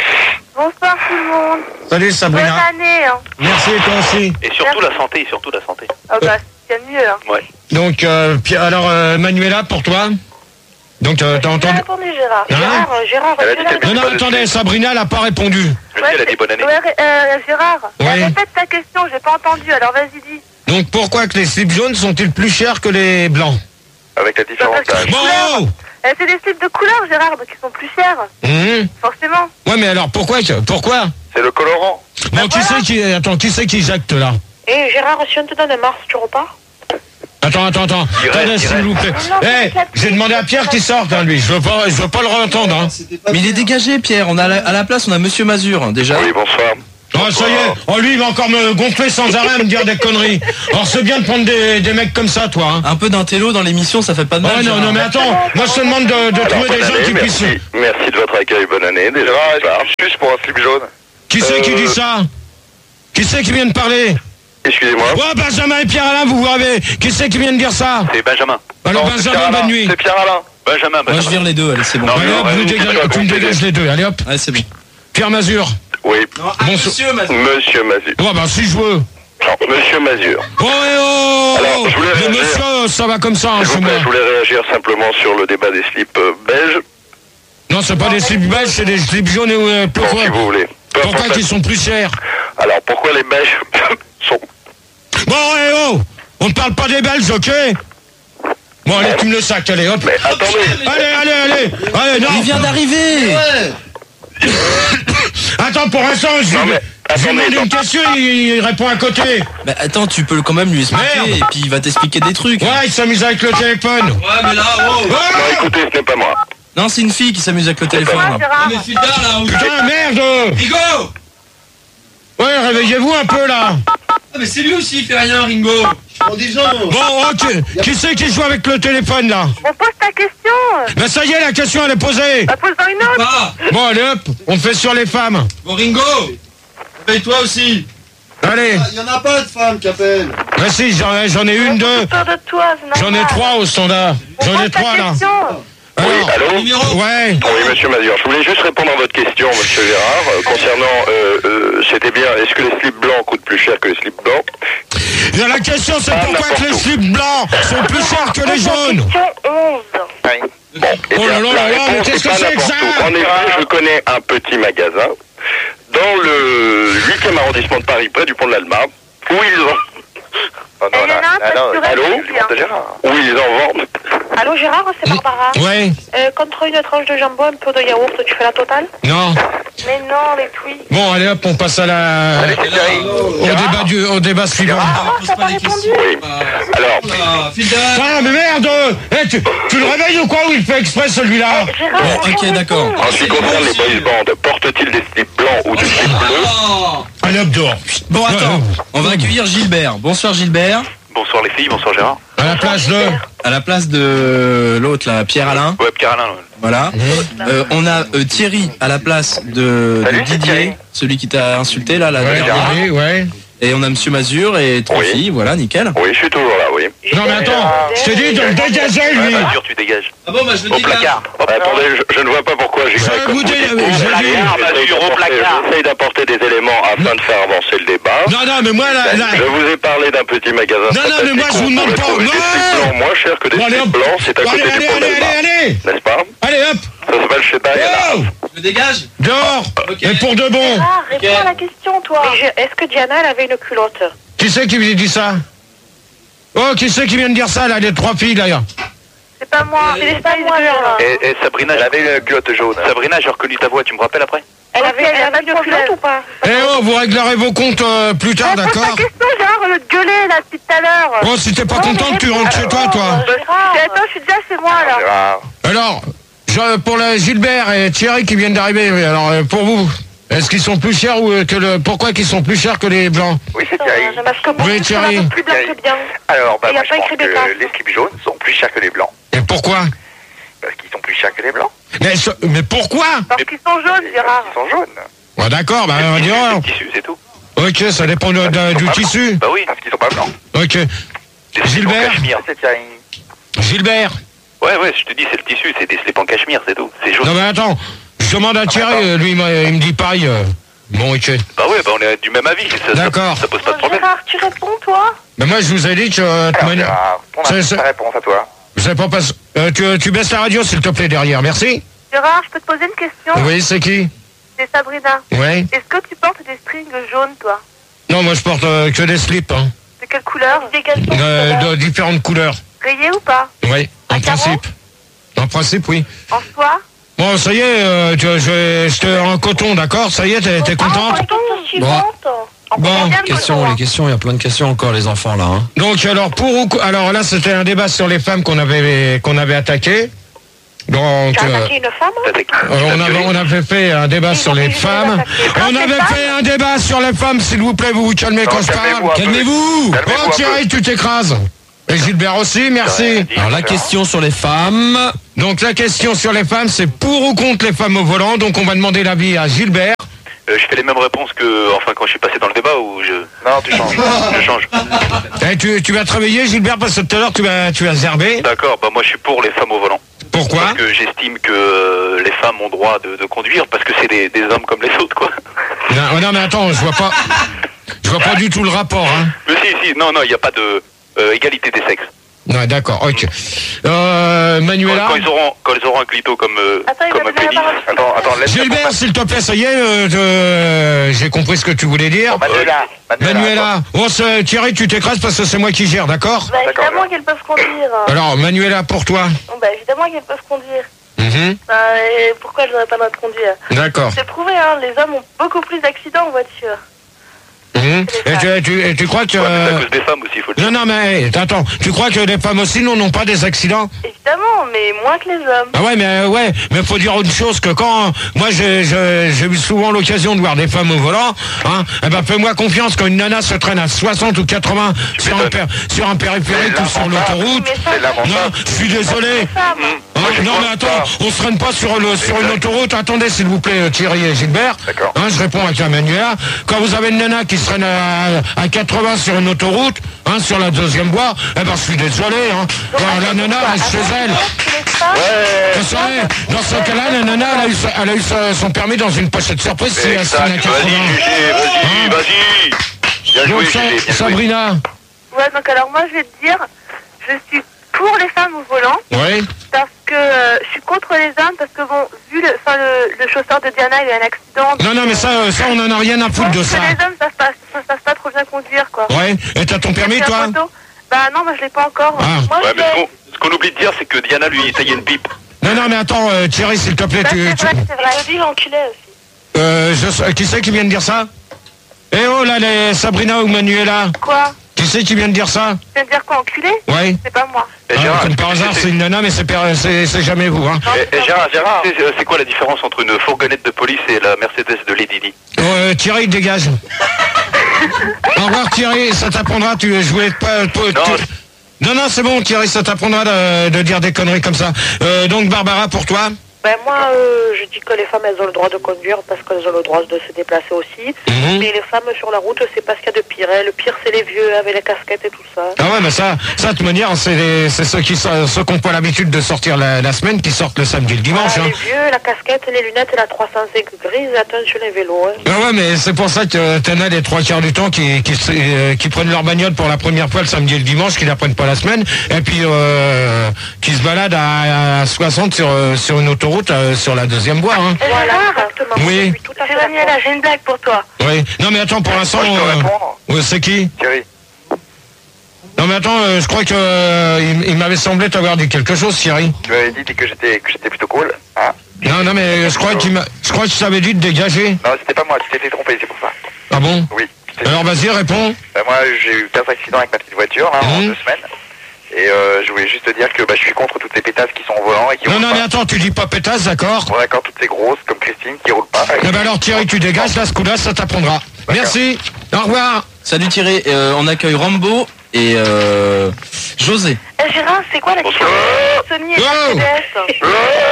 Bonsoir tout le monde. salut Bonne Sabrina. année. Hein. Merci, toi aussi. Et surtout la santé, surtout la santé. Ah bah, c'est mieux. Hein. Ouais. Donc, euh, Pierre, alors, euh, Manuela, pour toi? Donc, euh, t'as J'ai entendu? répondu Gérard. Hein Gérard, euh, Gérard, Elle a tu dit l'as qu'elle Non, non, Pas de attendez, slip. Sabrina, elle a pas répondu. Je sais, elle a dit bonne année. Ouais, euh, Gérard, Oui. répète ta question, j'ai pas entendu, alors vas-y, dis. Donc, pourquoi que les slips jaunes sont-ils plus chers que les blancs? Avec la différence Parce que- d'âge. Bon! Euh, c'est des slips de couleur, Gérard, donc ils sont plus chers, Hum. forcément. Ouais, mais alors, pourquoi que- Pourquoi? C'est le colorant. Bon, qui voilà. c'est qui... Attends, qui c'est qui jacte, là? Et Gérard, si on te donne un Mars, tu repars? Attends, attends, attends. Il reste, Attendez, il s'il reste. vous plaît. Non, Eh, mais c'est j'ai demandé à Pierre qu'il sorte, hein, lui. Je veux pas, je veux pas le réentendre, hein. Mais il est dégagé, Pierre. On a à la, à la place, on a Monsieur Mazur, hein, déjà. Oui, bonsoir. Oh, ça y est. Oh, lui, il va encore me gonfler sans arrêt, me dire des conneries. Alors, c'est bien de prendre des, des mecs comme ça, toi, hein. Un peu d'intello dans l'émission, ça fait pas de mal. Oh, non, Gérard. non, mais attends. Moi, je te demande de, de Alors, trouver bonne des gens année, qui merci. puissent... Merci de votre accueil, bonne année. Déjà, Gérard, bonsoir. est-ce que juste pour un slip jaune? Qui c'est qui Euh, dit ça? Qui c'est qui vient de parler? Excusez-moi. Ouais, Benjamin et Pierre-Alain, vous vous avez... Qui c'est qui vient de dire ça? C'est Benjamin. Alors, Non, c'est Benjamin, Pierre bonne Alain. nuit. C'est Pierre Alain. Benjamin, Moi, je Benjamin. vire les deux, allez, c'est bon. Non, Allez, hop, ouais, vous ouais, dégagez- ouais, tu me ouais, dégages les deux, allez, hop. Ouais, c'est bon. Pierre Mazur. Oui, Non, Bon, monsieur Mazur. Monsieur Mazur. Ouais, bah, si je veux. Non, Monsieur Mazur. Oh, et oh! Alors, je voulais Le réagir. monsieur, ça va comme ça, hein, S'il chez vous moi. plaît, je voulais réagir simplement sur le débat des slips euh, belges. Non, c'est pas des slips belges, c'est des slips jaunes et euh, Bon, si vous voulez. Peu Pourquoi importe. qu'ils sont plus chers? Alors, pourquoi les belges sont... Bon, et oh! On ne parle pas des Belges, ok? Bon, allez, tu me le sacs, allez, hop. Mais attendez, Allez, allez, allez! Allez, non! Il vient d'arriver. Attends, pour l'instant, je Non, mais je lui attendez, demande une attends. question, il, il répond à côté. Bah attends, tu peux quand même lui expliquer Merde. et puis il va t'expliquer des trucs. Ouais, il s'amuse avec le téléphone. Ouais, mais là, wow. non, écoutez, ce n'est pas moi. Non, c'est une fille qui s'amuse avec le téléphone. Ah, Gérard, là, Putain, merde! Ringo. Ouais, réveillez-vous un peu, là. Ah, mais c'est lui aussi, il fait rien, Ringo. Bon, ok. Qui c'est qui joue avec le téléphone, là? on pose ta question. Ben, ça y est, la question, elle est posée. Bah, pose-en une autre. Ah, Bon, allez, hop, on fait sur les femmes. bon, Ringo. Réveille-toi aussi. Allez. Il y en a pas de femmes qui appellent. Ben si, j'en ai, j'en ai une, deux. Peur de toi, c'est J'en ai normal. trois au standard. On J'en ai pose ta trois, là. question. Oui, allô Ouais. Oui, monsieur Mazur, je voulais juste répondre à votre question, monsieur Gérard, euh, concernant, euh, euh, c'était bien, est-ce que les slips blancs coûtent plus cher que les slips blancs? Et la question, c'est Ah, pourquoi que les n'importe où. slips blancs sont plus chers que les jaunes? Question onze. Bon, eh Oh bien, là là la là là, mais réponse qu'est-ce est que pas c'est que n'importe ça? où. En effet, je connais un petit magasin dans le huitième arrondissement de Paris, près du pont de l'Alma, où ils ont... Oh non, Et il y en a là, un là, non, facturé allô qui le monde de Gérard. où ils en vendent. Allô Gérard, c'est Barbara. Ouais. Euh, contre une tranche de jambon, un peu de yaourt, tu fais la totale? Non. Mais non, les tweets. Bon, allez hop, on passe à la... Allez, c'est Thierry. au débat du, au débat suivant. Ah, t'as pas répondu? Oui. Alors, Ah, mais merde! Eh, tu, tu le réveilles ou quoi? Ou il fait exprès celui-là? Gérard, Bon, on ok, répond. d'accord. en ce qui concerne les boys bands, portent-ils des slips blancs ou des slips bleus? Allez hop, dehors. Bon, attends, on va accueillir Gilbert. Bonsoir Gilbert. Bonsoir les filles, bonsoir Gérard. À la place de... À la place de l'autre, là, Pierre-Alain. Ouais, Pierre-Alain. ouais. Voilà. Euh, on a euh, Thierry à la place de, de Salut, c'est Didier, Thierry. celui qui t'a insulté là, la Ouais, dernière. Thierry, ouais. Et on a Monsieur Mazur et trois Oui. filles, voilà, nickel. Oui, je suis toujours là, oui. Non, mais attends, je t'ai dit de le dégager, Ouais, lui. Mazur, tu dégages. Ah bon, bah je le Au placard. Hop, Attendez, je, je ne vois pas pourquoi j'ai Je vous dis, j'ai dit... Mazur, au placard. J'essaye d'apporter des éléments afin de faire avancer le débat. Non, non, mais moi, là... là... Je vous ai parlé d'un petit magasin. Non, non, mais moi, je vous demande pas... Des slips blancs moins chers que des Bon, allez, slips hop. blancs, c'est à Bon, côté allez, du allez, pont allez, d'Alma. allez, allez. N'est-ce pas? Allez, hop. Ça s'appelle chez Diana. Oh, Je me dégage. dehors. Ok. Et pour de bon. Ah, réponds à la question, toi. Mais je- Est-ce que Diana, elle avait une culotte? Qui c'est qui vous a dit ça? Oh, qui c'est qui vient de dire ça, là, les trois filles, d'ailleurs? C'est pas moi. C'est les Spice Girls. Et, et Sabrina, Elle avait une culotte jaune. Sabrina, j'ai reconnu ta voix, tu me rappelles après? Elle avait, elle avait une culotte ou pas? Eh oh, vous réglerez vos comptes euh, plus tard, Pose ta d'accord? question, Gérard, au lieu de gueuler, là, depuis tout à l'heure. Bon, si t'es pas contente, tu rentres chez toi, toi. C'est toi, je suis déjà chez moi, là. Gérard. Alors, je- pour la Gilbert et Thierry qui viennent d'arriver, oui, alors, euh, pour vous, est-ce qu'ils sont plus chers ou euh, que le... Pourquoi qu'ils sont plus chers que les blancs? Oui, c'est Thierry. Parce que Oui, Thierry. plus blanc que bien. Alors, bah, Il y a moi, je pas pense écrit que des cartes. les slips jaunes sont plus chers que les blancs. Et pourquoi? Parce qu'ils sont plus chers que les blancs. mais, ce- mais pourquoi? Parce qu'ils sont jaunes, Gérard. Ils sont jaunes. Ouais, d'accord, bah, on C'est dira. le tissu, c'est tout. Ok, ça dépend de- de- du tissu. Bah oui. Parce qu'ils sont pas blancs. Ok. Les slips en Gilbert? cachemire. C'est Thierry. Gilbert? Ouais, ouais, je te dis, c'est le tissu, c'est des slips en cachemire, c'est tout. C'est jaune. Non, mais attends, je demande à Thierry, euh, lui, il m'a- il me dit pareil. euh, Bon, ok. Bah ouais, bah on est du même avis. Ça, ça, D'accord. ça pose pas de Bon, problème. Gérard, tu réponds, toi? Mais moi, je vous ai dit que... euh, de toute Alors, manière- Gérard, ton C'est- avis, c'est- ta réponse à toi. Vous savez pas passer... Euh, tu, tu baisses la radio, s'il te plaît, derrière. Merci. Gérard, je peux te poser une question? Oui, c'est qui? C'est Sabrina. Ouais. Est-ce que tu portes des strings jaunes, toi? Non, moi, je porte euh, que des slips, hein. De quelle couleur? Des caleçons, Euh, de différentes couleurs. Rayés ou pas? Oui, en Un carreau principe. En principe, oui. En soie? Bon, ça y est, euh, tu, je, je te en coton, d'accord? Ça y est, t'es t'es contente? Ah, question suivante. Bon, combien de Questions, coton, les hein? questions, il y a plein de questions encore, les enfants, là. Hein. donc alors pour ou co- alors là c'était un débat sur les femmes qu'on avait qu'on avait attaqué. Donc T'as euh, attaqué une femme? T'as tes- euh, on avait on avait fait un débat sur les femmes. On avait fait un débat sur les femmes, s'il vous plaît, vous vous calmez Non, quand je calmez-vous parle. un peu. Calmez-vous. Calmez-vous Oh un Thierry, tu t'écrases. Et Gilbert aussi, merci. Alors, la question sur les femmes. Donc la question sur les femmes, c'est pour ou contre les femmes au volant. Donc on va demander l'avis à Gilbert. Euh, je fais les mêmes réponses que, enfin, quand je suis passé dans le débat ou je, Non, tu changes. je change. Eh, tu, tu vas te réveiller, Gilbert, parce que tout à l'heure tu vas tu vas zerber. D'accord, bah moi je suis pour les femmes au volant. Pourquoi? Parce que j'estime que euh, les femmes ont droit de, de conduire parce que c'est des, des hommes comme les autres, quoi. Non, non mais attends, je vois pas je vois pas du tout le rapport, hein. Mais si, si, non, non, il n'y a pas de euh, égalité des sexes. Ouais, d'accord, ok. Euh, Quand, Manuela? quand ils auront, quand ils auront un clito comme, euh, Attends, il comme va un me donner pénis. la parole. Attends, attends, laisse Gilbert, s'il te plaît, ça y est, euh, euh, j'ai compris ce que tu voulais dire. Manuela. Manuela, bon, c'est- Thierry, tu t'écrases parce que c'est moi qui gère, d'accord? Bah, D'accord, évidemment alors. qu'elles peuvent conduire. Alors, Manuela, pour toi? Bah, évidemment qu'elles peuvent conduire. Mhm. Bah, et pourquoi elles n'auraient pas le droit de conduire? D'accord. C'est prouvé, hein, les hommes ont beaucoup plus d'accidents en voiture. Mhm. Et, tu, et tu- et tu crois que... Ouais, mais c'est à euh, cause des femmes aussi, il faut le dire. Non, non, mais hey, attends, tu crois que les femmes aussi n'ont n'ont pas des accidents? Évidemment, mais moins que les hommes. Ah ouais, mais euh, ouais, mais faut dire autre chose que quand... Moi, j'ai j'ai- j'ai eu souvent l'occasion de voir des femmes au volant, hein, eh ben fais-moi confiance quand une nana se traîne à soixante ou quatre-vingts sur un, per- sur un périphérique ou sur l'autoroute. Mais ça, C'est lamentable. Non, je suis désolé. les femmes. Hein, non mais attends, on se traîne pas sur, le, sur une autoroute. Attendez s'il vous plaît Thierry et Gilbert. D'accord. Hein, je réponds avec la Manuela. Quand vous avez une nana qui se traîne à, à quatre-vingts sur une autoroute, hein, sur la deuxième voie, eh ben je suis désolé. Hein. Alors, la nana reste chez elle. ça? Ouais. Dans ce, dans ce cas-là, la nana, elle a eu, son- elle a eu son, son permis dans une pochette surprise. Si elle Exact. s'en a Vas-y, quatre-vingts. Gégé, vas-y, Hein vas-y. Bien joué, Donc, Sa- Gégé, bien joué. Sabrina. Ouais, donc alors moi, je vais te dire, je suis pour les femmes au volant. Oui. Parce que euh, je suis contre les hommes, parce que bon, vu le, enfin, le, le chauffeur de Diana, il a un accident. Non, non, mais ça, euh, ça, on en a rien à foutre de Parce ça. que les hommes savent pas, ça savent pas trop bien conduire, quoi. Ouais. Et t'as ton permis, J'ai toi? un photo. Bah non, moi je l'ai pas encore. Ah. Moi, Ouais, je mais ce l'ai. qu'on- ce qu'on oublie de dire, c'est que Diana, lui, ça y est, une pipe. Non, non, mais attends, euh, Thierry, s'il te plaît, Bah, tu... c'est tu- vrai, c'est vrai. Je dis l'enculé aussi. Euh, je, qui c'est qui vient de dire ça? Eh oh, là, les Sabrina ou Manuela. Quoi? Qui c'est qui vient de dire ça? Tu viens de dire quoi, enculé? Ouais. C'est pas moi. Et Ah, Gérard, comme par hasard, c'est une nana, mais c'est per- c'est c'est jamais vous, hein. Et, et Gérard, Gérard, c'est c'est quoi la différence entre une fourgonnette de police et la Mercedes de Lady Di? Euh, Thierry, dégage. Au revoir, Thierry, ça t'apprendra, tu jouais pas... tu- Non, tu- Non, non, c'est bon, Thierry, ça t'apprendra de, de dire des conneries comme ça. Euh, donc, Barbara, pour toi? Ben moi, euh, je dis que les femmes, elles ont le droit de conduire parce qu'elles ont le droit de se déplacer aussi. Mhm. Mais les femmes sur la route, c'est pas ce qu'il y a de pire. Hein. Le pire, c'est les vieux avec les casquettes et tout ça. Ah ouais, mais ça, ça de toute manière, c'est les- c'est ceux qui so- ceux qui n'ont pas l'habitude de sortir la, la semaine, qui sortent le samedi et le dimanche. Ah, Hein. les vieux, la casquette, les lunettes et la trois cent cinq grise, attention les vélos. Hein. Ah ouais, mais c'est pour ça que t'en as les trois quarts du temps qui, qui, se- euh, qui prennent leur bagnole pour la première fois le samedi et le dimanche, qui la prennent pas la semaine, et puis euh, qui se baladent à, à soixante sur, euh, sur une autoroute, euh, sur la deuxième voie. Hein. Voilà, exactement. Oui. Je suis tout à fait C'est Daniela, j'ai une blague pour toi. Oui. Non mais attends, pour l'instant... Moi, je peux euh, répondre ouais, c'est qui? Thierry. Non mais attends, euh, je crois que euh, il, il m'avait semblé t'avoir dit quelque chose, Thierry. Tu m'avais dit que j'étais que j'étais plutôt cool, hein? Non, non, mais je crois qu'il m'a, je crois que tu t'avais dit de dégager. Non, c'était pas moi, tu t'étais trompé, c'est pour ça. Ah bon? Oui. c'était- Alors vas-y, réponds. Bah, moi, j'ai eu quinze accidents avec ma petite voiture, là, en Mhm. deux semaines. Et euh, je voulais juste te dire que bah, je suis contre toutes les pétasses qui sont au volant et qui Non, roulent non, pas. mais attends, tu dis pas pétasse, d'accord? Bon, d'accord, toutes ces grosses, comme Christine, qui roulent pas. Eh ben alors Thierry, tu dégages, là, ce coup-là, ça t'apprendra. Merci, au revoir. Salut Thierry, euh, on accueille Rambo et euh, José. Eh, Gérard, c'est quoi la différence entre Sony et Oh Mercedes?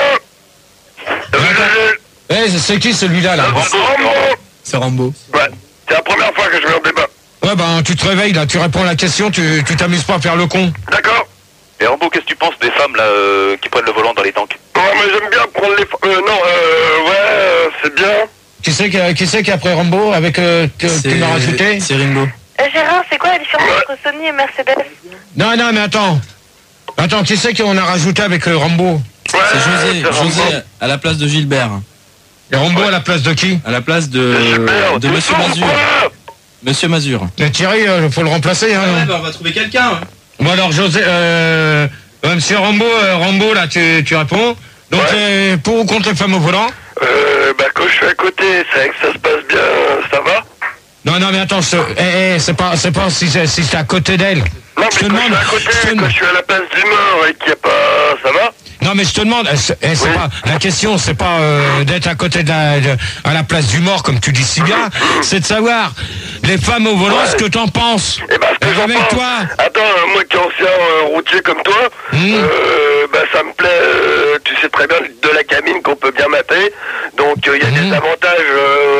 Eh, c'est qui celui-là, là? C'est Rambo. Ouais, c'est la première fois que je vais en débat. Ouais, ben, tu te réveilles, là, tu réponds à la question, tu tu t'amuses pas à faire le con. D'accord. Et Rambo, qu'est-ce que tu penses des femmes, là, euh, qui prennent le volant dans les tanks? Oh, mais j'aime bien prendre les... Euh, non, euh, ouais, euh, c'est bien. Qui c'est qui, qui c'est qui après Rambo, avec, euh, que C'est- tu m'as rajouté? C'est Ringo. Eh, Gérard, c'est quoi la différence entre Sony et Mercedes? Non, non, mais attends. Attends, qui c'est qu'on a rajouté avec euh, Rambo? Ouais, C'est José, c'est Rambo. José à la place de Gilbert. Et Rambo à la place de qui? À la place de, Super, de tout Monsieur ça, Mazur. voilà. Monsieur Mazur. Et Thierry, il faut le remplacer, hein. on va trouver quelqu'un. Bon alors José, euh, euh, Monsieur Rambo, euh, Rambo là tu, tu réponds. Donc Ouais. euh, pour ou contre les femmes au volant? Euh, bah quand je suis à côté, c'est vrai que ça se passe bien, ça va. Non non mais attends, je, eh, eh, c'est pas c'est pas si c'est si c'est à côté d'elle. Non, mais Je te quand je suis demande- à côté, je te- quand je suis à la place du mort et qu'il n'y a pas... Ça va. Non mais je te demande, eh, c'est eh, c'est Oui. pas la question, c'est pas euh, d'être à côté de la, de- à la place du mort comme tu dis si bien, c'est de savoir les femmes au volant Ouais. ce que t'en penses. Eh ben, ce que Eh, j'en avec pense- toi. Attends, euh, moi qui est ancien euh, routier comme toi, Mmh. euh, bah ça me plaît, euh, tu sais très bien, de la cabine qu'on peut bien mater. Donc il y a Mmh. des avantages... euh,